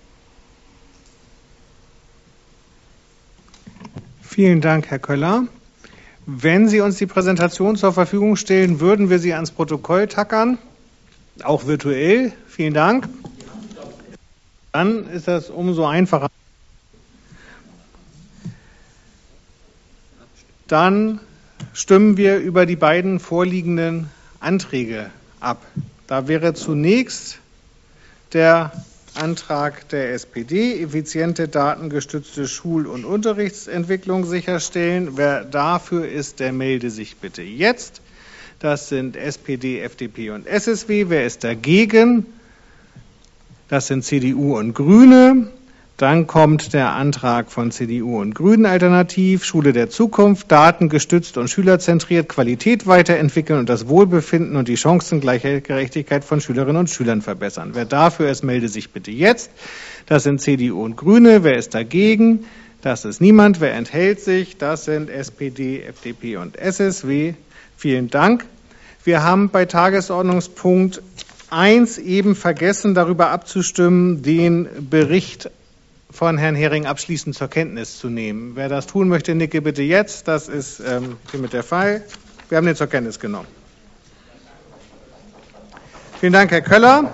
Vielen Dank, Herr Köller. Wenn Sie uns die Präsentation zur Verfügung stellen, würden wir sie ans Protokoll tackern, auch virtuell. Vielen Dank. Dann ist das umso einfacher. Dann stimmen wir über die beiden vorliegenden Anträge ab. Da wäre zunächst der Antrag der S P D, effiziente datengestützte Schul- und Unterrichtsentwicklung sicherstellen. Wer dafür ist, der melde sich bitte jetzt. Das sind S P D, F D P und S S W. Wer ist dagegen? Das sind C D U und Grüne. Dann kommt der Antrag von C D U und Grünen alternativ, Schule der Zukunft, datengestützt und schülerzentriert, Qualität weiterentwickeln und das Wohlbefinden und die Chancengleichgerechtigkeit von Schülerinnen und Schülern verbessern. Wer dafür ist, melde sich bitte jetzt. Das sind C D U und Grüne. Wer ist dagegen? Das ist niemand. Wer enthält sich? Das sind S P D, F D P und S S W. Vielen Dank. Wir haben bei Tagesordnungspunkt eins eben vergessen, darüber abzustimmen, den Bericht von Herrn Hering abschließend zur Kenntnis zu nehmen. Wer das tun möchte, nicke bitte jetzt. Das ist ähm, hiermit der Fall. Wir haben den zur Kenntnis genommen. Vielen Dank, Herr Köller.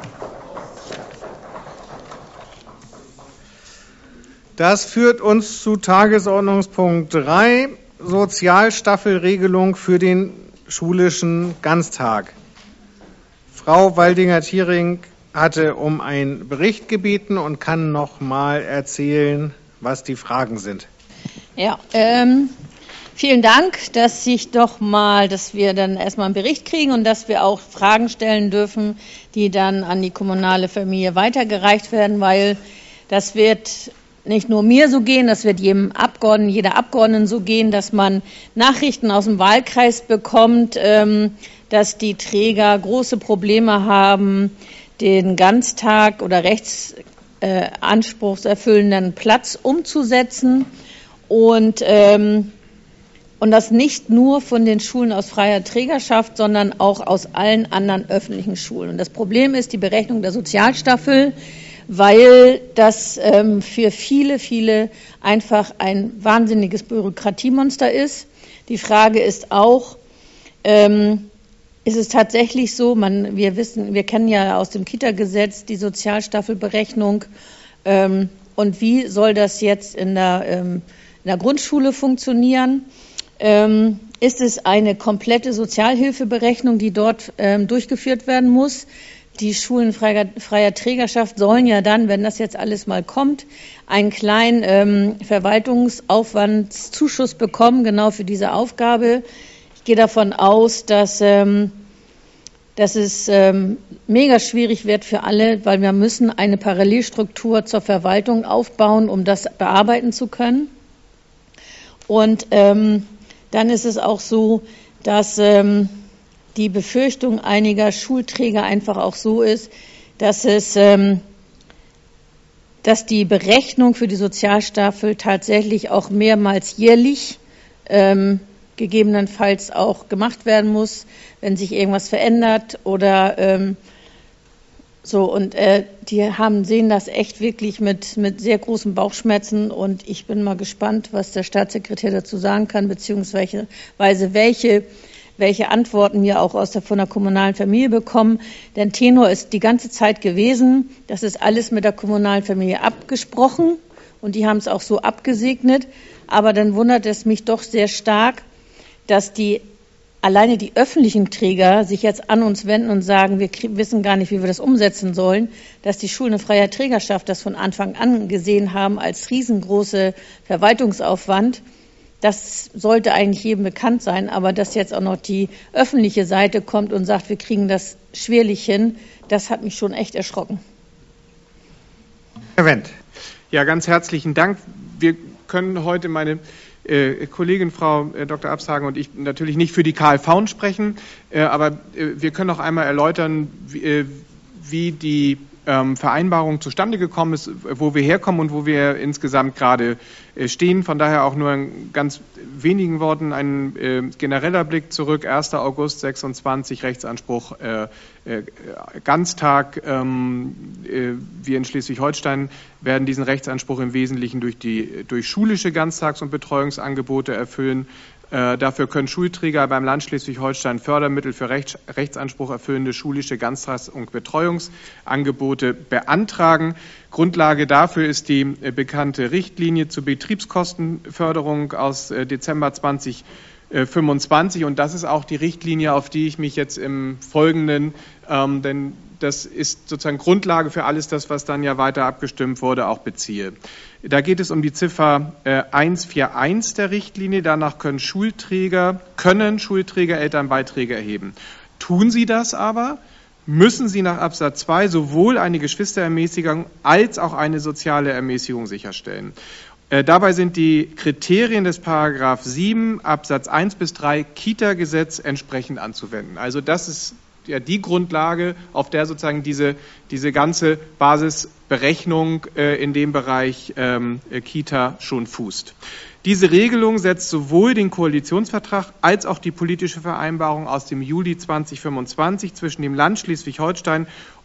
Das führt uns zu Tagesordnungspunkt drei, Sozialstaffelregelung für den schulischen Ganztag. Frau Waldinger-Thiering hatte um einen Bericht gebeten und kann noch mal erzählen, was die Fragen sind. Ja, ähm, vielen Dank, dass ich doch mal, dass wir dann erstmal einen Bericht kriegen und dass wir auch Fragen stellen dürfen, die dann an die kommunale Familie weitergereicht werden, weil das wird nicht nur mir so gehen, das wird jedem Abgeordneten, jeder Abgeordneten so gehen, dass man Nachrichten aus dem Wahlkreis bekommt, ähm, dass die Träger große Probleme haben, den Ganztag oder rechtsanspruchserfüllenden Platz umzusetzen und, ähm, und das nicht nur von den Schulen aus freier Trägerschaft, sondern auch aus allen anderen öffentlichen Schulen. Und das Problem ist die Berechnung der Sozialstaffel, weil das ähm, für viele, viele einfach ein wahnsinniges Bürokratiemonster ist. Die Frage ist auch, ähm, ist es tatsächlich so, man, wir wissen, wir kennen ja aus dem Kita-Gesetz die Sozialstaffelberechnung, ähm, und wie soll das jetzt in der, ähm, in der Grundschule funktionieren? Ähm, ist es eine komplette Sozialhilfeberechnung, die dort ähm, durchgeführt werden muss? Die Schulen freier, freier Trägerschaft sollen ja dann, wenn das jetzt alles mal kommt, einen kleinen ähm, Verwaltungsaufwandszuschuss bekommen, genau für diese Aufgabe. Ich gehe davon aus, dass, ähm, dass es ähm, mega schwierig wird für alle, weil wir müssen eine Parallelstruktur zur Verwaltung aufbauen, um das bearbeiten zu können. Und ähm, dann ist es auch so, dass ähm, die Befürchtung einiger Schulträger einfach auch so ist, dass es, ähm, dass die Berechnung für die Sozialstaffel tatsächlich auch mehrmals jährlich ähm, gegebenenfalls auch gemacht werden muss, wenn sich irgendwas verändert oder ähm, so. Und äh, die haben sehen das echt wirklich mit mit sehr großen Bauchschmerzen. Und ich bin mal gespannt, was der Staatssekretär dazu sagen kann, beziehungsweise welche welche Antworten wir auch aus der, von der kommunalen Familie bekommen. Denn Tenor ist die ganze Zeit gewesen, das ist alles mit der kommunalen Familie abgesprochen und die haben es auch so abgesegnet. Aber dann wundert es mich doch sehr stark, dass die alleine die öffentlichen Träger sich jetzt an uns wenden und sagen, wir wissen gar nicht, wie wir das umsetzen sollen, dass die Schulen in freier Trägerschaft das von Anfang an gesehen haben als riesengroße Verwaltungsaufwand. Das sollte eigentlich jedem bekannt sein, aber dass jetzt auch noch die öffentliche Seite kommt und sagt, wir kriegen das schwerlich hin, das hat mich schon echt erschrocken. Herr Wendt. Ja, ganz herzlichen Dank. Wir können heute meine äh, Kollegin Frau äh, Doktor Absagen und ich natürlich nicht für die K L V sprechen, äh, aber äh, wir können noch einmal erläutern, wie, äh, wie die Ähm, Vereinbarung zustande gekommen ist, wo wir herkommen und wo wir insgesamt gerade äh, stehen. Von daher auch nur in ganz wenigen Worten ein äh, genereller Blick zurück. erster August sechsundzwanzig, Rechtsanspruch äh, äh, Ganztag. Ähm, äh, wir in Schleswig-Holstein werden diesen Rechtsanspruch im Wesentlichen durch die durch schulische Ganztags- und Betreuungsangebote erfüllen. Äh, dafür können Schulträger beim Land Schleswig-Holstein Fördermittel für Rechts, Rechtsanspruch erfüllende schulische Ganztags- und Betreuungsangebote beantragen. Grundlage dafür ist die äh, bekannte Richtlinie zur Betriebskostenförderung aus äh, Dezember zweitausendfünfundzwanzig. Und das ist auch die Richtlinie, auf die ich mich jetzt im Folgenden, ähm, denn das ist sozusagen Grundlage für alles das, was dann ja weiter abgestimmt wurde, auch beziehe. Da geht es um die Ziffer äh, eins vier eins der Richtlinie. Danach können Schulträger, können Schulträger Elternbeiträge erheben. Tun sie das aber, müssen sie nach Absatz zwei sowohl eine Geschwisterermäßigung als auch eine soziale Ermäßigung sicherstellen. Äh, dabei sind die Kriterien des Paragraph sieben Absatz eins bis drei Kita-Gesetz entsprechend anzuwenden. Also das ist ja die Grundlage, auf der sozusagen diese, diese ganze Basisberechnung äh, in dem Bereich ähm, Kita schon fußt. Diese Regelung setzt sowohl den Koalitionsvertrag als auch die politische Vereinbarung aus dem Juli zweitausendfünfundzwanzig zwischen dem Land Schleswig-Holstein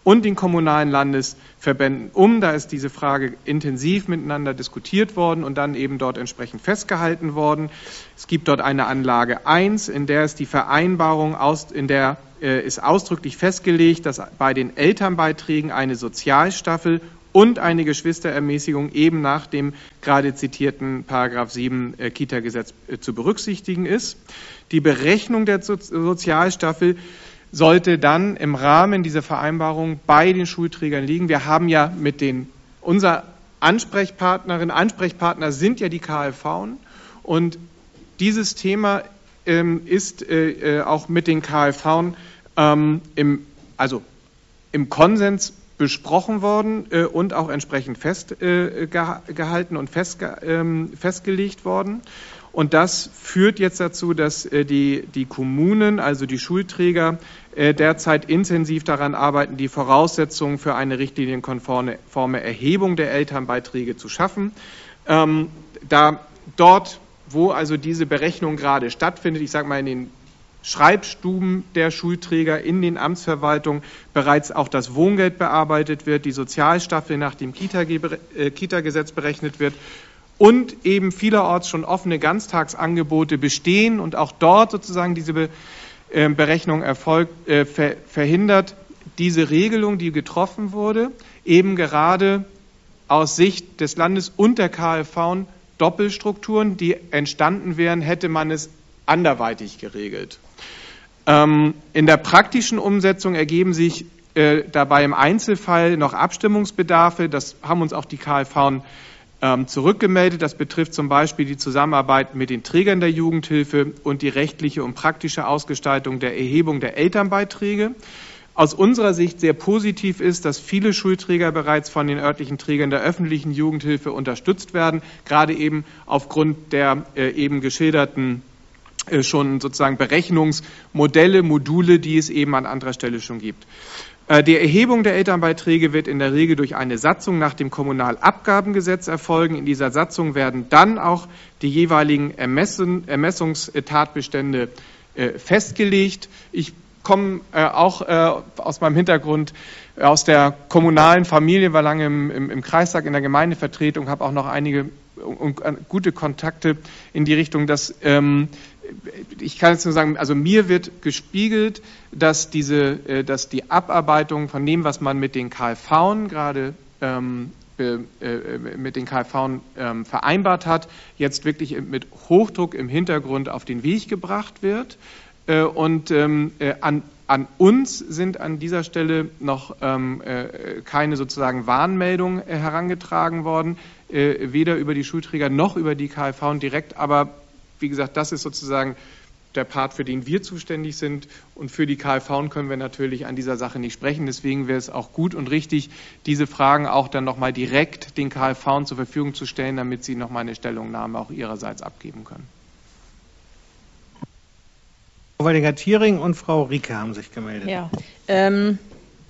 und den kommunalen Landesverbänden um. Da ist diese Frage intensiv miteinander diskutiert worden und dann eben dort entsprechend festgehalten worden. Es gibt dort eine Anlage eins, in der ist die Vereinbarung, aus, in der äh, ist ausdrücklich festgelegt, dass bei den Elternbeiträgen eine Sozialstaffel und eine Geschwisterermäßigung eben nach dem gerade zitierten Paragraph sieben äh, Kita-Gesetz äh, zu berücksichtigen ist. Die Berechnung der so- Sozialstaffel sollte dann im Rahmen dieser Vereinbarung bei den Schulträgern liegen. Wir haben ja mit den, unser Ansprechpartnerin, Ansprechpartner sind ja die K L V und dieses Thema ähm, ist äh, auch mit den K L V ähm, im, also im Konsens besprochen worden äh, und auch entsprechend festgehalten äh, und festge, ähm, festgelegt worden. Und das führt jetzt dazu, dass äh, die, die Kommunen, also die Schulträger, äh, derzeit intensiv daran arbeiten, die Voraussetzungen für eine richtlinienkonforme Erhebung der Elternbeiträge zu schaffen. Ähm, da dort, wo also diese Berechnung gerade stattfindet, ich sage mal in den Schreibstuben der Schulträger in den Amtsverwaltungen bereits auch das Wohngeld bearbeitet wird, die Sozialstaffel nach dem Kita-Gesetz berechnet wird und eben vielerorts schon offene Ganztagsangebote bestehen und auch dort sozusagen diese Be äh, Berechnung erfolgt, äh, ver verhindert diese Regelung, die getroffen wurde, eben gerade aus Sicht des Landes und der K L V Doppelstrukturen, die entstanden wären, hätte man es anderweitig geregelt. Ähm, in der praktischen Umsetzung ergeben sich äh, dabei im Einzelfall noch Abstimmungsbedarfe. Das haben uns auch die K L V ähm, zurückgemeldet. Das betrifft zum Beispiel die Zusammenarbeit mit den Trägern der Jugendhilfe und die rechtliche und praktische Ausgestaltung der Erhebung der Elternbeiträge. Aus unserer Sicht sehr positiv ist, dass viele Schulträger bereits von den örtlichen Trägern der öffentlichen Jugendhilfe unterstützt werden, gerade eben aufgrund der äh, eben geschilderten äh, schon sozusagen Berechnungsmodelle, Module, die es eben an anderer Stelle schon gibt. Äh, die Erhebung der Elternbeiträge wird in der Regel durch eine Satzung nach dem Kommunalabgabengesetz erfolgen. In dieser Satzung werden dann auch die jeweiligen Ermessen, Ermessungstatbestände äh, festgelegt. Ich komme äh, auch äh, aus meinem Hintergrund äh, aus der kommunalen Familie, war lange im, im, im Kreistag in der Gemeindevertretung, habe auch noch einige und, und, gute Kontakte in die Richtung, dass ähm, ich kann jetzt nur sagen, also mir wird gespiegelt, dass diese, äh, dass die Abarbeitung von dem, was man mit den K L V gerade ähm, be, äh, mit den K L V ähm, vereinbart hat, jetzt wirklich mit Hochdruck im Hintergrund auf den Weg gebracht wird. Und ähm, an, an uns sind an dieser Stelle noch ähm, äh, keine sozusagen Warnmeldungen äh, herangetragen worden, äh, weder über die Schulträger noch über die K L V direkt. Aber wie gesagt, das ist sozusagen der Part, für den wir zuständig sind. Und für die K L V können wir natürlich an dieser Sache nicht sprechen. Deswegen wäre es auch gut und richtig, diese Fragen auch dann nochmal direkt den K L V zur Verfügung zu stellen, damit sie nochmal eine Stellungnahme auch ihrerseits abgeben können. Frau Waldinger-Thiering und Frau Rieke haben sich gemeldet. Ja, ähm,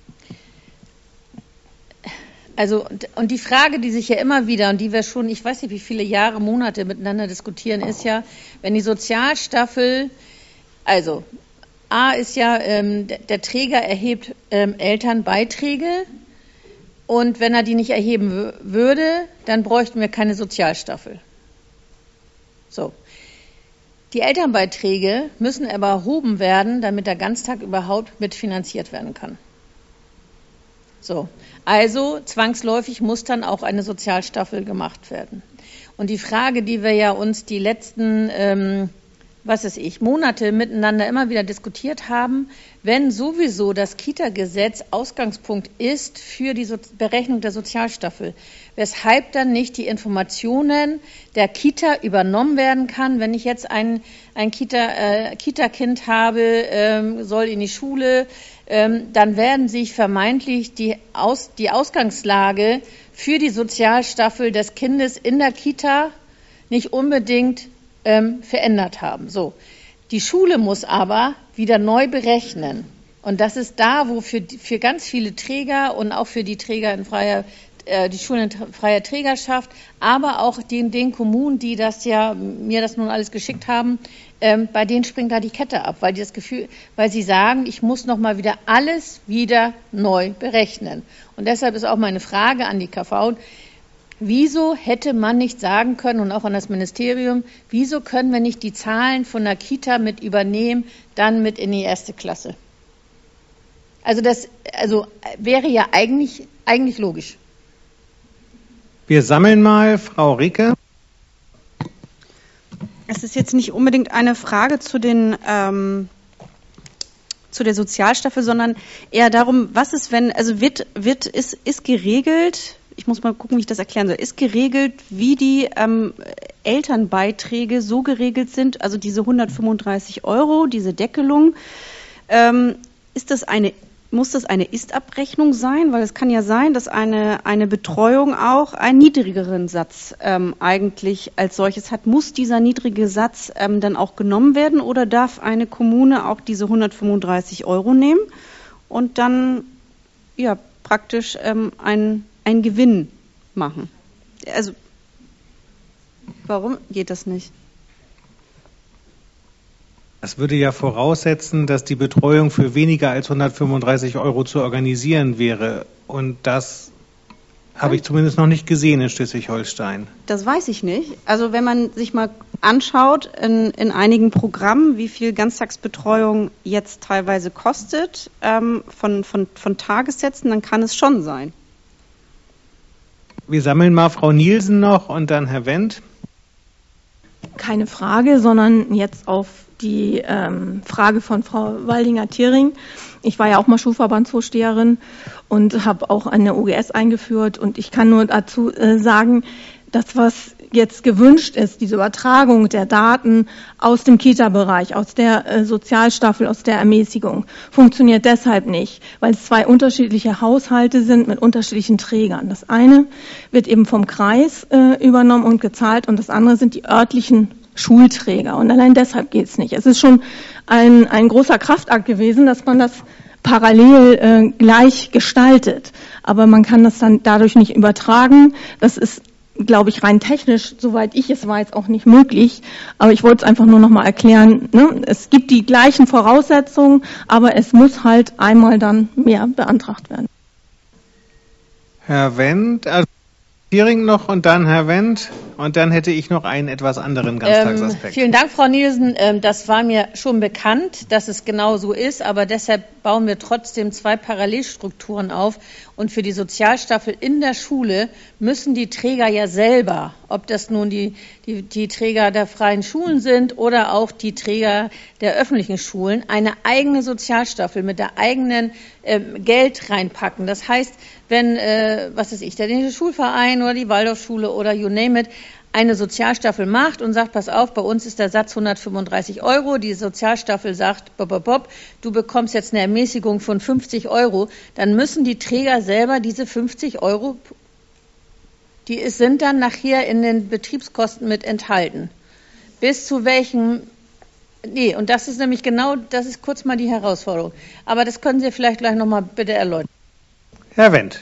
also und die Frage, die sich ja immer wieder und die wir schon, ich weiß nicht, wie viele Jahre, Monate miteinander diskutieren, ist ja, wenn die Sozialstaffel, also A ist ja, ähm, der, der Träger erhebt ähm, Elternbeiträge und wenn er die nicht erheben würde, dann bräuchten wir keine Sozialstaffel. So. Die Elternbeiträge müssen aber erhoben werden, damit der Ganztag überhaupt mitfinanziert werden kann. So, also zwangsläufig muss dann auch eine Sozialstaffel gemacht werden. Und die Frage, die wir ja uns die letzten, ähm, was weiß ich, Monate miteinander immer wieder diskutiert haben, wenn sowieso das Kita-Gesetz Ausgangspunkt ist für die so- Berechnung der Sozialstaffel, weshalb dann nicht die Informationen der Kita übernommen werden kann, wenn ich jetzt ein, ein Kita, äh, Kita-Kind habe, ähm, soll in die Schule, ähm, dann werden sich vermeintlich die, Aus, die Ausgangslage für die Sozialstaffel des Kindes in der Kita nicht unbedingt ähm, verändert haben. So. Die Schule muss aber wieder neu berechnen. Und das ist da, wo für, für ganz viele Träger und auch für die Träger in freier äh, die Schulen in freier Trägerschaft, aber auch den, den Kommunen, die das ja mir das nun alles geschickt haben, ähm, bei denen springt da die Kette ab, weil die das Gefühl, weil sie sagen, ich muss noch mal wieder alles wieder neu berechnen. Und deshalb ist auch meine Frage an die K V: Wieso hätte man nicht sagen können, und auch an das Ministerium, wieso können wir nicht die Zahlen von der Kita mit übernehmen, dann mit in die erste Klasse? Also das also wäre ja eigentlich, eigentlich logisch. Wir sammeln mal, Frau Rieke. Es ist jetzt nicht unbedingt eine Frage zu den ähm, zu der Sozialstaffel, sondern eher darum, was ist, wenn, also wird, wird ist, ist geregelt, ich muss mal gucken, wie ich das erklären soll, ist geregelt, wie die ähm, Elternbeiträge so geregelt sind, also diese hundertfünfunddreißig Euro, diese Deckelung, ähm, ist das eine Muss das eine Ist-Abrechnung sein? Weil es kann ja sein, dass eine, eine Betreuung auch einen niedrigeren Satz ähm, eigentlich als solches hat. Muss dieser niedrige Satz ähm, dann auch genommen werden oder darf eine Kommune auch diese hundertfünfunddreißig Euro nehmen und dann ja praktisch ähm, einen, einen Gewinn machen? Also warum geht das nicht? Das würde ja voraussetzen, dass die Betreuung für weniger als hundertfünfunddreißig Euro zu organisieren wäre. Und das habe ich zumindest noch nicht gesehen in Schleswig-Holstein. Das weiß ich nicht. Also wenn man sich mal anschaut in, in einigen Programmen, wie viel Ganztagsbetreuung jetzt teilweise kostet ähm, von, von, von Tagessätzen, dann kann es schon sein. Wir sammeln mal Frau Nielsen noch und dann Herr Wendt. Keine Frage, sondern jetzt auf die ähm, Frage von Frau Waldinger-Thiering. Ich war ja auch mal Schulverbandsvorsteherin und habe auch eine O G S eingeführt. Und ich kann nur dazu äh, sagen, das, was jetzt gewünscht ist, diese Übertragung der Daten aus dem Kita-Bereich, aus der äh, Sozialstaffel, aus der Ermäßigung, funktioniert deshalb nicht, weil es zwei unterschiedliche Haushalte sind mit unterschiedlichen Trägern. Das eine wird eben vom Kreis äh, übernommen und gezahlt und das andere sind die örtlichen Schulträger. Und allein deshalb geht es nicht. Es ist schon ein, ein großer Kraftakt gewesen, dass man das parallel äh, gleich gestaltet. Aber man kann das dann dadurch nicht übertragen. Das ist, glaube ich, rein technisch, soweit ich es weiß, auch nicht möglich. Aber ich wollte es einfach nur noch mal erklären. Ne? Es gibt die gleichen Voraussetzungen, aber es muss halt einmal dann mehr beantragt werden. Herr Wendt, also Thiering noch und dann Herr Wendt. Und dann hätte ich noch einen etwas anderen Ganztagsaspekt. Ähm, vielen Dank, Frau Nielsen. Ähm, das war mir schon bekannt, dass es genau so ist, aber deshalb bauen wir trotzdem zwei Parallelstrukturen auf. Und für die Sozialstaffel in der Schule müssen die Träger ja selber, ob das nun die, die, die Träger der freien Schulen sind oder auch die Träger der öffentlichen Schulen, eine eigene Sozialstaffel mit der eigenen ähm, Geld reinpacken. Das heißt, wenn, äh, was weiß ich, der Dänische Schulverein oder die Waldorfschule oder you name it, eine Sozialstaffel macht und sagt, pass auf, bei uns ist der Satz hundertfünfunddreißig Euro, die Sozialstaffel sagt, bop, bop, bop, du bekommst jetzt eine Ermäßigung von fünfzig Euro, dann müssen die Träger selber diese fünfzig Euro, die sind dann nachher in den Betriebskosten mit enthalten. Bis zu welchem, nee, und das ist nämlich genau, das ist kurz mal die Herausforderung. Aber das können Sie vielleicht gleich nochmal bitte erläutern. Herr Wendt.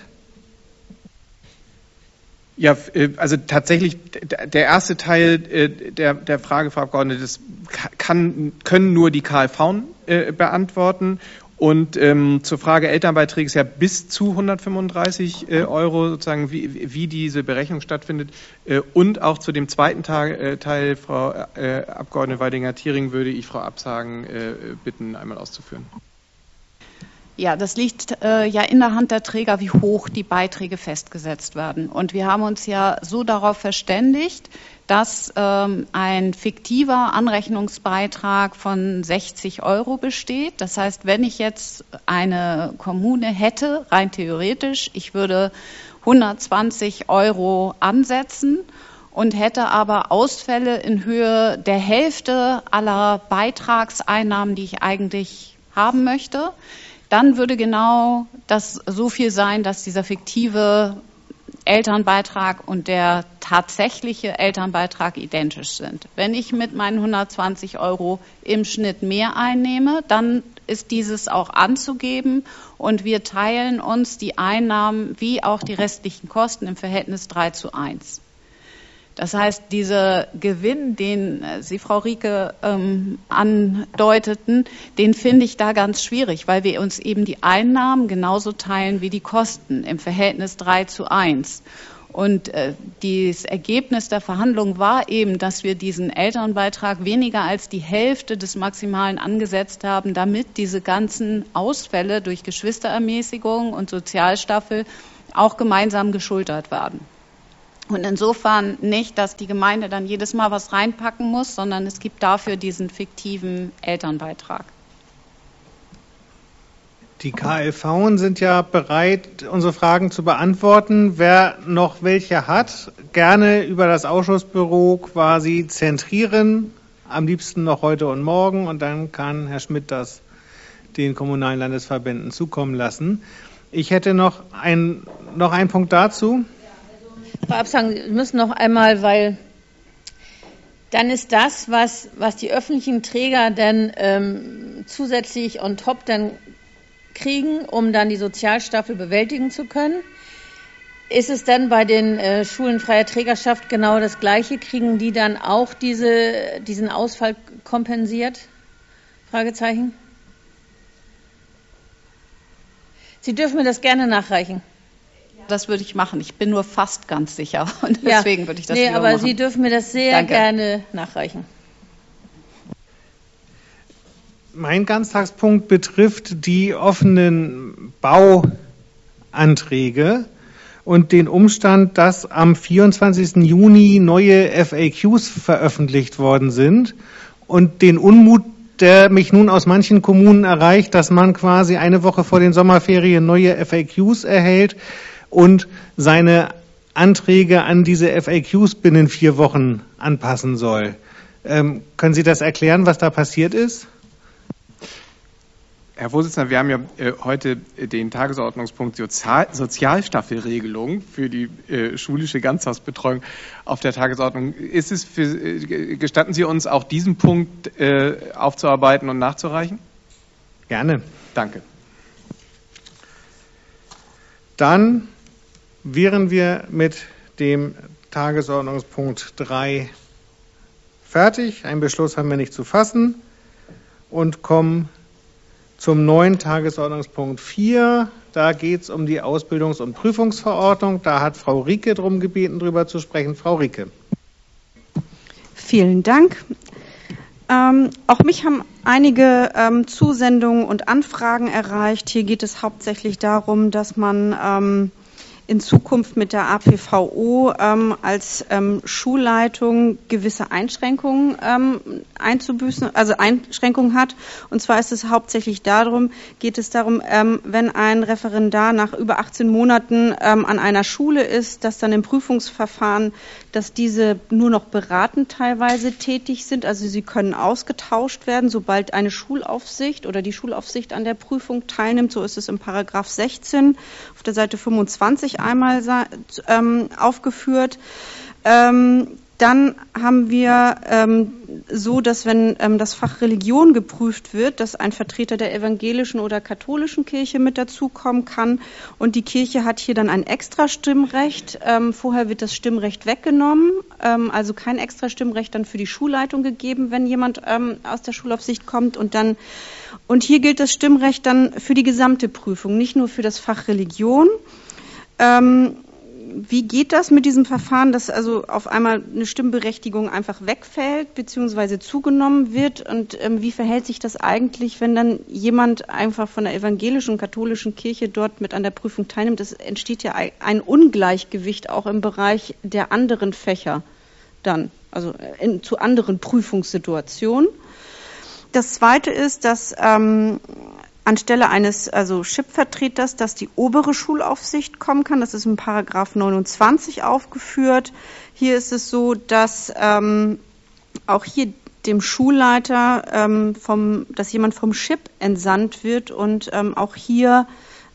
Ja, also tatsächlich der erste Teil der, der Frage, Frau Abgeordnete, das kann, können nur die K F V äh, beantworten. Und ähm, zur Frage Elternbeiträge ist ja bis zu hundertfünfunddreißig äh, Euro sozusagen, wie, wie diese Berechnung stattfindet. Äh, und auch zu dem zweiten Teil, äh, Teil Frau äh, Abgeordnete Waldinger-Thiering, würde ich Frau Absagen äh, bitten, einmal auszuführen. Ja, das liegt äh, ja in der Hand der Träger, wie hoch die Beiträge festgesetzt werden. Und wir haben uns ja so darauf verständigt, dass ähm, ein fiktiver Anrechnungsbeitrag von sechzig Euro besteht. Das heißt, wenn ich jetzt eine Kommune hätte, rein theoretisch, ich würde hundertzwanzig Euro ansetzen und hätte aber Ausfälle in Höhe der Hälfte aller Beitragseinnahmen, die ich eigentlich haben möchte, dann würde genau das so viel sein, dass dieser fiktive Elternbeitrag und der tatsächliche Elternbeitrag identisch sind. Wenn ich mit meinen hundertzwanzig Euro im Schnitt mehr einnehme, dann ist dieses auch anzugeben und wir teilen uns die Einnahmen wie auch die restlichen Kosten im Verhältnis drei zu eins. Das heißt, dieser Gewinn, den Sie, Frau Rieke, ähm, andeuteten, den finde ich da ganz schwierig, weil wir uns eben die Einnahmen genauso teilen wie die Kosten im Verhältnis drei zu eins. Und äh, das Ergebnis der Verhandlung war eben, dass wir diesen Elternbeitrag weniger als die Hälfte des Maximalen angesetzt haben, damit diese ganzen Ausfälle durch Geschwisterermäßigung und Sozialstaffel auch gemeinsam geschultert werden. Und insofern nicht, dass die Gemeinde dann jedes Mal was reinpacken muss, sondern es gibt dafür diesen fiktiven Elternbeitrag. Die K L V sind ja bereit, unsere Fragen zu beantworten. Wer noch welche hat, gerne über das Ausschussbüro quasi zentrieren, am liebsten noch heute und morgen, und dann kann Herr Schmidt das den kommunalen Landesverbänden zukommen lassen. Ich hätte noch, ein, noch einen Punkt dazu. Frau Absang, wir müssen noch einmal, weil dann ist das, was, was die öffentlichen Träger dann ähm, zusätzlich on top dann kriegen, um dann die Sozialstaffel bewältigen zu können. Ist es dann bei den äh, Schulen freier Trägerschaft genau das Gleiche? Kriegen die dann auch diese, diesen Ausfall kompensiert? Fragezeichen. Sie dürfen mir das gerne nachreichen. Das würde ich machen. Ich bin nur fast ganz sicher. Und deswegen ja, würde ich das nee, aber machen. Sie dürfen mir das sehr Danke. gerne nachreichen. Mein Ganztagspunkt betrifft die offenen Bauanträge und den Umstand, dass am vierundzwanzigsten Juni neue F A Qs veröffentlicht worden sind und den Unmut, der mich nun aus manchen Kommunen erreicht, dass man quasi eine Woche vor den Sommerferien neue F A Qs erhält und seine Anträge an diese F A Qs binnen vier Wochen anpassen soll. Ähm, können Sie das erklären, was da passiert ist? Herr Vorsitzender, wir haben ja äh, heute den Tagesordnungspunkt Sozial Sozialstaffelregelung für die äh, schulische Ganztagsbetreuung auf der Tagesordnung. Ist es für, äh, gestatten Sie uns, auch diesen Punkt äh, aufzuarbeiten und nachzureichen? Gerne. Danke. Dann wären wir mit dem Tagesordnungspunkt drei fertig. Einen Beschluss haben wir nicht zu fassen und kommen zum neuen Tagesordnungspunkt vier. Da geht es um die Ausbildungs- und Prüfungsverordnung. Da hat Frau Rieke darum gebeten, darüber zu sprechen. Frau Rieke. Vielen Dank. Ähm, auch mich haben einige ähm, Zusendungen und Anfragen erreicht. Hier geht es hauptsächlich darum, dass man ähm, in Zukunft mit der A P V O ähm, als ähm, Schulleitung gewisse Einschränkungen ähm, einzubüßen, also Einschränkungen hat. Und zwar ist es hauptsächlich darum, geht es darum, ähm, wenn ein Referendar nach über achtzehn Monaten ähm, an einer Schule ist, dass dann im Prüfungsverfahren, dass diese nur noch beratend teilweise tätig sind. Also sie können ausgetauscht werden, sobald eine Schulaufsicht oder die Schulaufsicht an der Prüfung teilnimmt. So ist es im Paragraph sechzehn auf der Seite fünfundzwanzig einmal ähm, aufgeführt. Ähm, dann haben wir ähm, so, dass wenn ähm, das Fach Religion geprüft wird, dass ein Vertreter der evangelischen oder katholischen Kirche mit dazukommen kann. Und die Kirche hat hier dann ein extra Stimmrecht. Ähm, vorher wird das Stimmrecht weggenommen, ähm, also kein extra Stimmrecht dann für die Schulleitung gegeben, wenn jemand ähm, aus der Schulaufsicht kommt. Und dann und hier gilt das Stimmrecht dann für die gesamte Prüfung, nicht nur für das Fach Religion. Ähm, Wie geht das mit diesem Verfahren, dass also auf einmal eine Stimmberechtigung einfach wegfällt bzw. zugenommen wird? Und ähm, wie verhält sich das eigentlich, wenn dann jemand einfach von der evangelischen und katholischen Kirche dort mit an der Prüfung teilnimmt? Es entsteht ja ein Ungleichgewicht auch im Bereich der anderen Fächer dann, also in, zu anderen Prüfungssituationen. Das Zweite ist, dass ähm, anstelle eines also S H I P-Vertreters, dass die obere Schulaufsicht kommen kann. Das ist in Paragraph neunundzwanzig aufgeführt. Hier ist es so, dass ähm, auch hier dem Schulleiter, ähm, vom, dass jemand vom S H I P entsandt wird und ähm, auch hier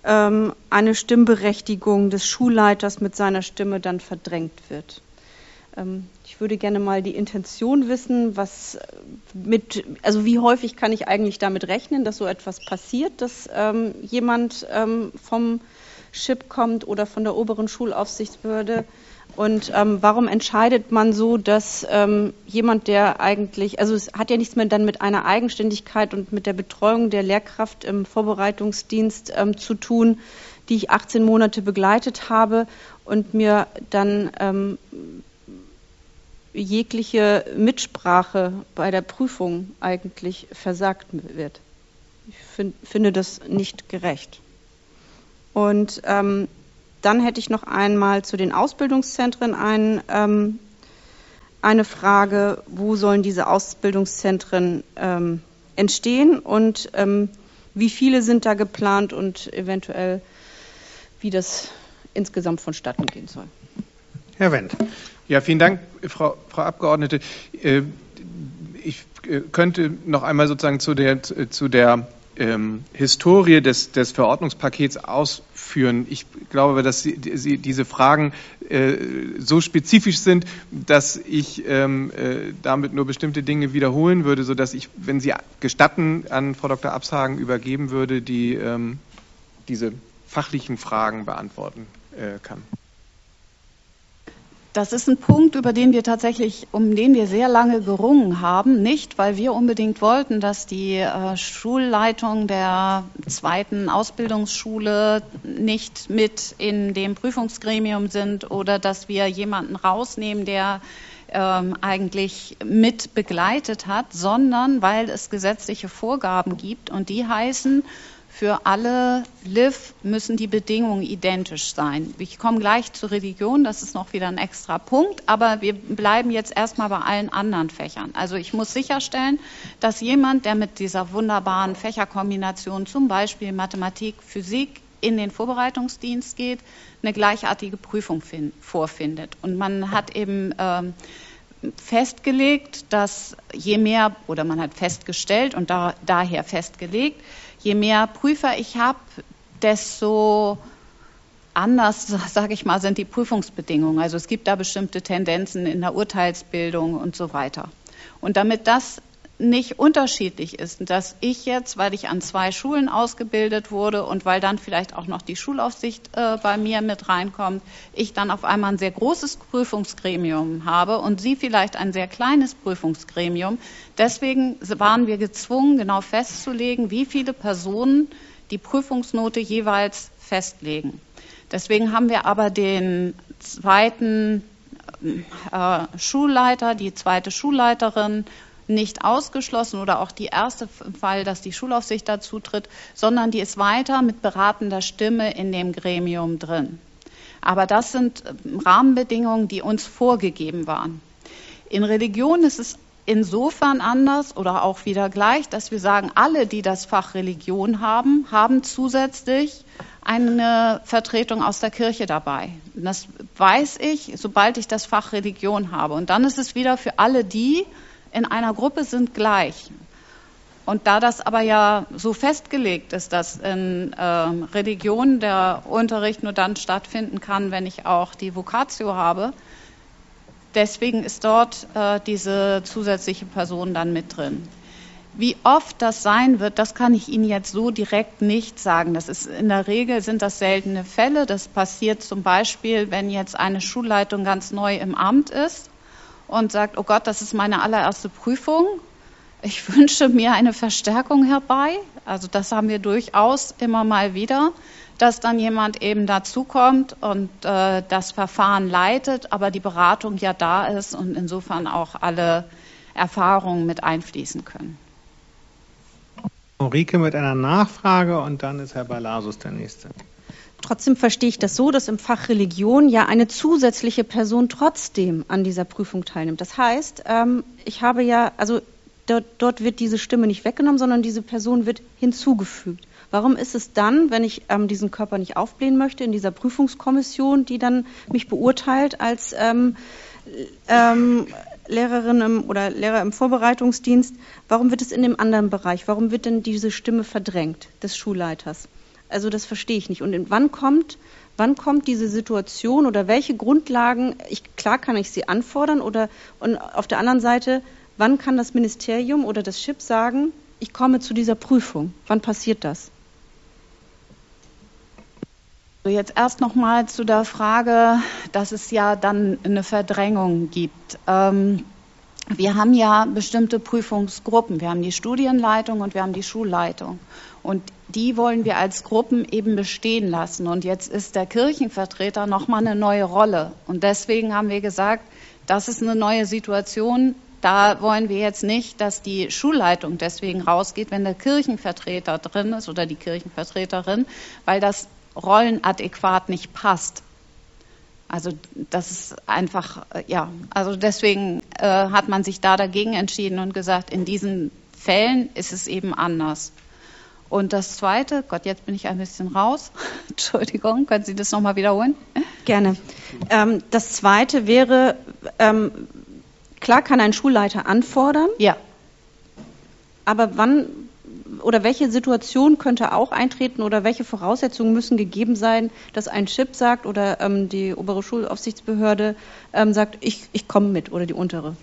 ähm, eine Stimmberechtigung des Schulleiters mit seiner Stimme dann verdrängt wird. Ähm, ich würde gerne mal die Intention wissen, was mit, also wie häufig kann ich eigentlich damit rechnen, dass so etwas passiert, dass ähm, jemand ähm, vom S H I P kommt oder von der oberen Schulaufsichtsbehörde. Und ähm, warum entscheidet man so, dass ähm, jemand, der eigentlich, also es hat ja nichts mehr dann mit einer Eigenständigkeit und mit der Betreuung der Lehrkraft im Vorbereitungsdienst ähm, zu tun, die ich achtzehn Monate begleitet habe und mir dann ähm, jegliche Mitsprache bei der Prüfung eigentlich versagt wird. Ich find, finde das nicht gerecht. Und ähm, dann hätte ich noch einmal zu den Ausbildungszentren ein, ähm, eine Frage, wo sollen diese Ausbildungszentren ähm, entstehen und ähm, wie viele sind da geplant und eventuell, wie das insgesamt vonstatten gehen soll. Herr Wendt. Ja, vielen Dank, Frau, Frau Abgeordnete. Ich könnte noch einmal sozusagen zu der, zu der ähm, Historie des, des Verordnungspakets ausführen. Ich glaube, dass Sie, Sie diese Fragen äh, so spezifisch sind, dass ich ähm, äh, damit nur bestimmte Dinge wiederholen würde, sodass ich, wenn Sie gestatten, an Frau Doktor Abshagen übergeben würde, die ähm, diese fachlichen Fragen beantworten äh, kann. Das ist ein Punkt, über den wir tatsächlich, um den wir sehr lange gerungen haben. Nicht, weil wir unbedingt wollten, dass die äh, Schulleitung der zweiten Ausbildungsschule nicht mit in dem Prüfungsgremium sind oder dass wir jemanden rausnehmen, der ähm, eigentlich mit begleitet hat, sondern weil es gesetzliche Vorgaben gibt und die heißen, für alle L I V müssen die Bedingungen identisch sein. Ich komme gleich zur Religion, das ist noch wieder ein extra Punkt, aber wir bleiben jetzt erstmal bei allen anderen Fächern. Also ich muss sicherstellen, dass jemand, der mit dieser wunderbaren Fächerkombination, zum Beispiel Mathematik, Physik, in den Vorbereitungsdienst geht, eine gleichartige Prüfung find, vorfindet. Und man hat eben ähm, festgelegt, dass je mehr, oder man hat festgestellt und da, daher festgelegt, je mehr Prüfer ich habe, desto anders, sage ich mal, sind die Prüfungsbedingungen. Also es gibt da bestimmte Tendenzen in der Urteilsbildung und so weiter. Und damit das nicht unterschiedlich ist, dass ich jetzt, weil ich an zwei Schulen ausgebildet wurde und weil dann vielleicht auch noch die Schulaufsicht äh, bei mir mit reinkommt, ich dann auf einmal ein sehr großes Prüfungsgremium habe und Sie vielleicht ein sehr kleines Prüfungsgremium. Deswegen waren wir gezwungen, genau festzulegen, wie viele Personen die Prüfungsnote jeweils festlegen. Deswegen haben wir aber den zweiten äh, Schulleiter, die zweite Schulleiterin nicht ausgeschlossen oder auch die erste Fall, dass die Schulaufsicht dazu tritt, sondern die ist weiter mit beratender Stimme in dem Gremium drin. Aber das sind Rahmenbedingungen, die uns vorgegeben waren. In Religion ist es insofern anders oder auch wieder gleich, dass wir sagen, alle, die das Fach Religion haben, haben zusätzlich eine Vertretung aus der Kirche dabei. Und das weiß ich, sobald ich das Fach Religion habe. Und dann ist es wieder für alle die, in einer Gruppe sind gleich. Und da das aber ja so festgelegt ist, dass in äh, Religion der Unterricht nur dann stattfinden kann, wenn ich auch die Vocatio habe, deswegen ist dort äh, diese zusätzliche Person dann mit drin. Wie oft das sein wird, das kann ich Ihnen jetzt so direkt nicht sagen. Das ist in der Regel sind das seltene Fälle. Das passiert zum Beispiel, wenn jetzt eine Schulleitung ganz neu im Amt ist und sagt, oh Gott, das ist meine allererste Prüfung. Ich wünsche mir eine Verstärkung herbei. Also das haben wir durchaus immer mal wieder, dass dann jemand eben dazukommt und äh, das Verfahren leitet, aber die Beratung ja da ist und insofern auch alle Erfahrungen mit einfließen können. Ulrike mit einer Nachfrage und dann ist Herr Balasus der Nächste. Trotzdem verstehe ich das so, dass im Fach Religion ja eine zusätzliche Person trotzdem an dieser Prüfung teilnimmt. Das heißt, ähm, ich habe ja, also dort, dort wird diese Stimme nicht weggenommen, sondern diese Person wird hinzugefügt. Warum ist es dann, wenn ich ähm, diesen Körper nicht aufblähen möchte, in dieser Prüfungskommission, die dann mich beurteilt als ähm, ähm, Lehrerin im, oder Lehrer im Vorbereitungsdienst, warum wird es in dem anderen Bereich, warum wird denn diese Stimme verdrängt des Schulleiters? Also das verstehe ich nicht. Und in, wann kommt, wann kommt diese Situation oder welche Grundlagen, ich, klar kann ich sie anfordern, oder und auf der anderen Seite, wann kann das Ministerium oder das S H I P sagen, ich komme zu dieser Prüfung? Wann passiert das? Jetzt erst noch mal zu der Frage, dass es ja dann eine Verdrängung gibt. Ähm, wir haben ja bestimmte Prüfungsgruppen. Wir haben die Studienleitung und wir haben die Schulleitung. Und die wollen wir als Gruppen eben bestehen lassen. Und jetzt ist der Kirchenvertreter noch mal eine neue Rolle. Und deswegen haben wir gesagt, das ist eine neue Situation. Da wollen wir jetzt nicht, dass die Schulleitung deswegen rausgeht, wenn der Kirchenvertreter drin ist oder die Kirchenvertreterin, weil das rollenadäquat nicht passt. Also das ist einfach, ja, also deswegen äh, hat man sich da dagegen entschieden und gesagt, in diesen Fällen ist es eben anders. Und das Zweite, Gott, jetzt bin ich ein bisschen raus. Entschuldigung, können Sie das nochmal wiederholen? Gerne. Ähm, das Zweite wäre, ähm, klar kann ein Schulleiter anfordern. Ja. Aber wann oder welche Situation könnte auch eintreten oder welche Voraussetzungen müssen gegeben sein, dass ein S H I P sagt oder ähm, die obere Schulaufsichtsbehörde ähm, sagt, ich, ich komme mit, oder die untere?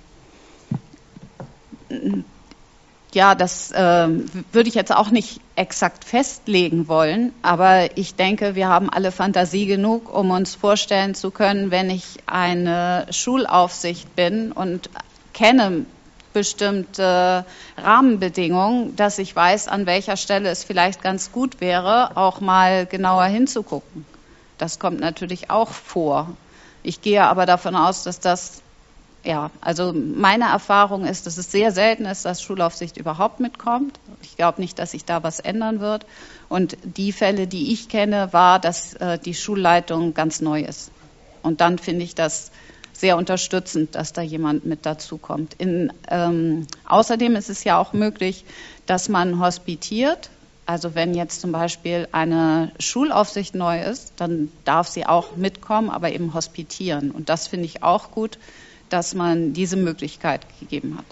Ja, das äh, würde ich jetzt auch nicht exakt festlegen wollen, aber ich denke, wir haben alle Fantasie genug, um uns vorstellen zu können, wenn ich eine Schulaufsicht bin und kenne bestimmte Rahmenbedingungen, dass ich weiß, an welcher Stelle es vielleicht ganz gut wäre, auch mal genauer hinzugucken. Das kommt natürlich auch vor. Ich gehe aber davon aus, dass das, ja, also meine Erfahrung ist, dass es sehr selten ist, dass Schulaufsicht überhaupt mitkommt. Ich glaube nicht, dass sich da was ändern wird. Und die Fälle, die ich kenne, war, dass äh, die Schulleitung ganz neu ist. Und dann finde ich das sehr unterstützend, dass da jemand mit dazukommt. In, ähm, außerdem ist es ja auch möglich, dass man hospitiert. Also wenn jetzt zum Beispiel eine Schulaufsicht neu ist, dann darf sie auch mitkommen, aber eben hospitieren. Und das finde ich auch gut, dass man diese Möglichkeit gegeben hat.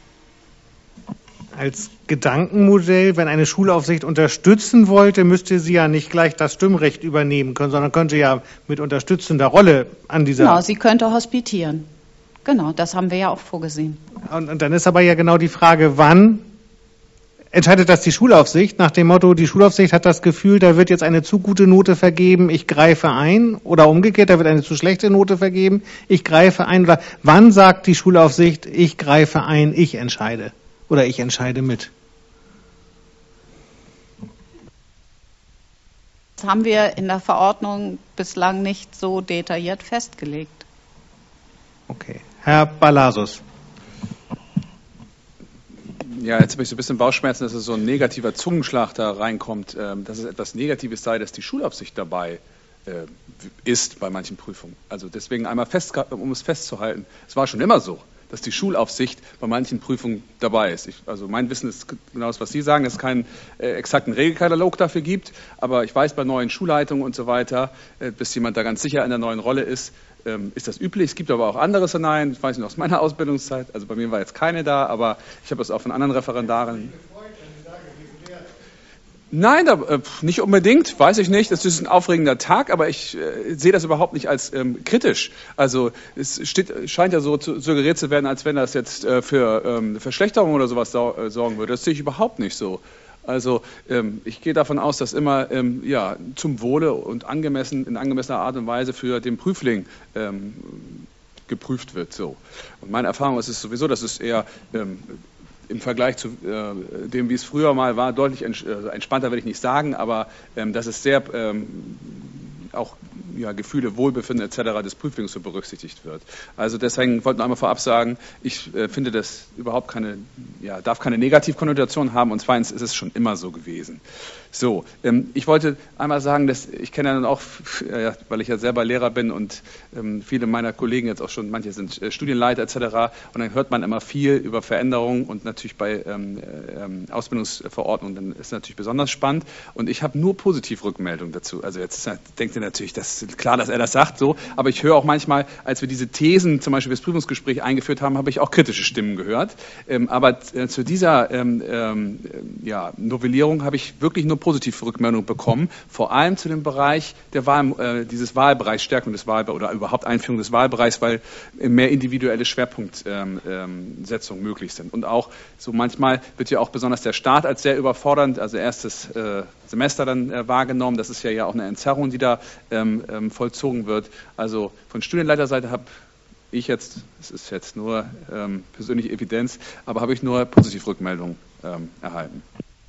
Als Gedankenmodell, wenn eine Schulaufsicht unterstützen wollte, müsste sie ja nicht gleich das Stimmrecht übernehmen können, sondern könnte ja mit unterstützender Rolle an dieser... Genau, sie könnte hospitieren. Genau, das haben wir ja auch vorgesehen. Und, und dann ist aber ja genau die Frage, wann entscheidet das die Schulaufsicht? Nach dem Motto, die Schulaufsicht hat das Gefühl, da wird jetzt eine zu gute Note vergeben, ich greife ein. Oder umgekehrt, da wird eine zu schlechte Note vergeben, ich greife ein. Oder wann sagt die Schulaufsicht, ich greife ein, ich entscheide? Oder ich entscheide mit? Das haben wir in der Verordnung bislang nicht so detailliert festgelegt. Okay. Herr Balasus. Ja, jetzt habe ich so ein bisschen Bauchschmerzen, dass es so ein negativer Zungenschlag da reinkommt, dass es etwas Negatives sei, dass die Schulaufsicht dabei ist bei manchen Prüfungen. Also deswegen einmal fest, um es festzuhalten, es war schon immer so, dass die Schulaufsicht bei manchen Prüfungen dabei ist. Ich, also mein Wissen ist genau das, was Sie sagen, dass es keinen äh, exakten Regelkatalog dafür gibt, aber ich weiß, bei neuen Schulleitungen und so weiter, äh, bis jemand da ganz sicher in der neuen Rolle ist, ähm, ist das üblich. Es gibt aber auch andere Szenarien, ich weiß nicht aus meiner Ausbildungszeit, also bei mir war jetzt keine da, aber ich habe es auch von anderen Referendaren. Nein, da, äh, nicht unbedingt, weiß ich nicht. Es ist ein aufregender Tag, aber ich äh, sehe das überhaupt nicht als ähm, kritisch. Also es steht, scheint ja so zu, suggeriert zu werden, als wenn das jetzt äh, für ähm, Verschlechterung oder sowas sau, äh, sorgen würde. Das sehe ich überhaupt nicht so. Also ähm, ich gehe davon aus, dass immer ähm, ja, zum Wohle und angemessen, in angemessener Art und Weise für den Prüfling ähm, geprüft wird. So. Und meine Erfahrung ist es sowieso, dass es eher ähm, im Vergleich zu äh, dem, wie es früher mal war, deutlich ents äh, entspannter, will ich nicht sagen, aber ähm, dass es sehr ähm, auch ja, Gefühle, Wohlbefinden et cetera des Prüflings so berücksichtigt wird. Also deswegen wollte ich einmal vorab sagen, ich äh, finde das überhaupt keine, ja, darf keine Negativkonnotation haben und zweitens ist es schon immer so gewesen. So, ähm, ich wollte einmal sagen, dass ich kenne ja nun auch, äh, weil ich ja selber Lehrer bin und ähm, viele meiner Kollegen jetzt auch schon, manche sind äh, Studienleiter et cetera und dann hört man immer viel über Veränderungen und natürlich bei ähm, äh, Ausbildungsverordnungen, dann ist es natürlich besonders spannend und ich habe nur Positiv-Rückmeldungen dazu. Also jetzt denkt ihr natürlich, das ist klar, dass er das sagt, so, aber ich höre auch manchmal, als wir diese Thesen zum Beispiel das Prüfungsgespräch eingeführt haben, habe ich auch kritische Stimmen gehört. Ähm, aber äh, zu dieser ähm, ähm, ja, Novellierung habe ich wirklich nur positive Rückmeldungen bekommen, vor allem zu dem Bereich der Wahl, äh, dieses Wahlbereichs, Stärkung des Wahlbereichs oder überhaupt Einführung des Wahlbereichs, weil mehr individuelle Schwerpunktsetzungen ähm, ähm, möglich sind. Und auch so manchmal wird ja auch besonders der Start als sehr überfordernd, also erstes äh, Semester dann äh, wahrgenommen. Das ist ja, ja auch eine Entzerrung, die da ähm, ähm, vollzogen wird. Also von Studienleiterseite habe ich jetzt, es ist jetzt nur ähm, persönliche Evidenz, aber habe ich nur positive Rückmeldungen ähm, erhalten.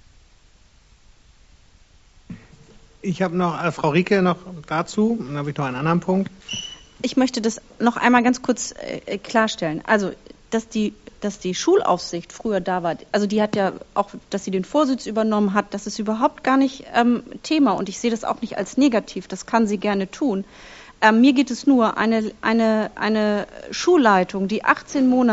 Ich habe noch, äh, Frau Rieke, noch dazu, dann habe ich noch einen anderen Punkt. Ich möchte das noch einmal ganz kurz äh, klarstellen. Also, dass die, dass die Schulaufsicht früher da war, also die hat ja auch, dass sie den Vorsitz übernommen hat, das ist überhaupt gar nicht ähm, Thema und ich sehe das auch nicht als negativ, das kann sie gerne tun. Ähm, mir geht es nur, eine, eine, eine Schulleitung, die achtzehn Monate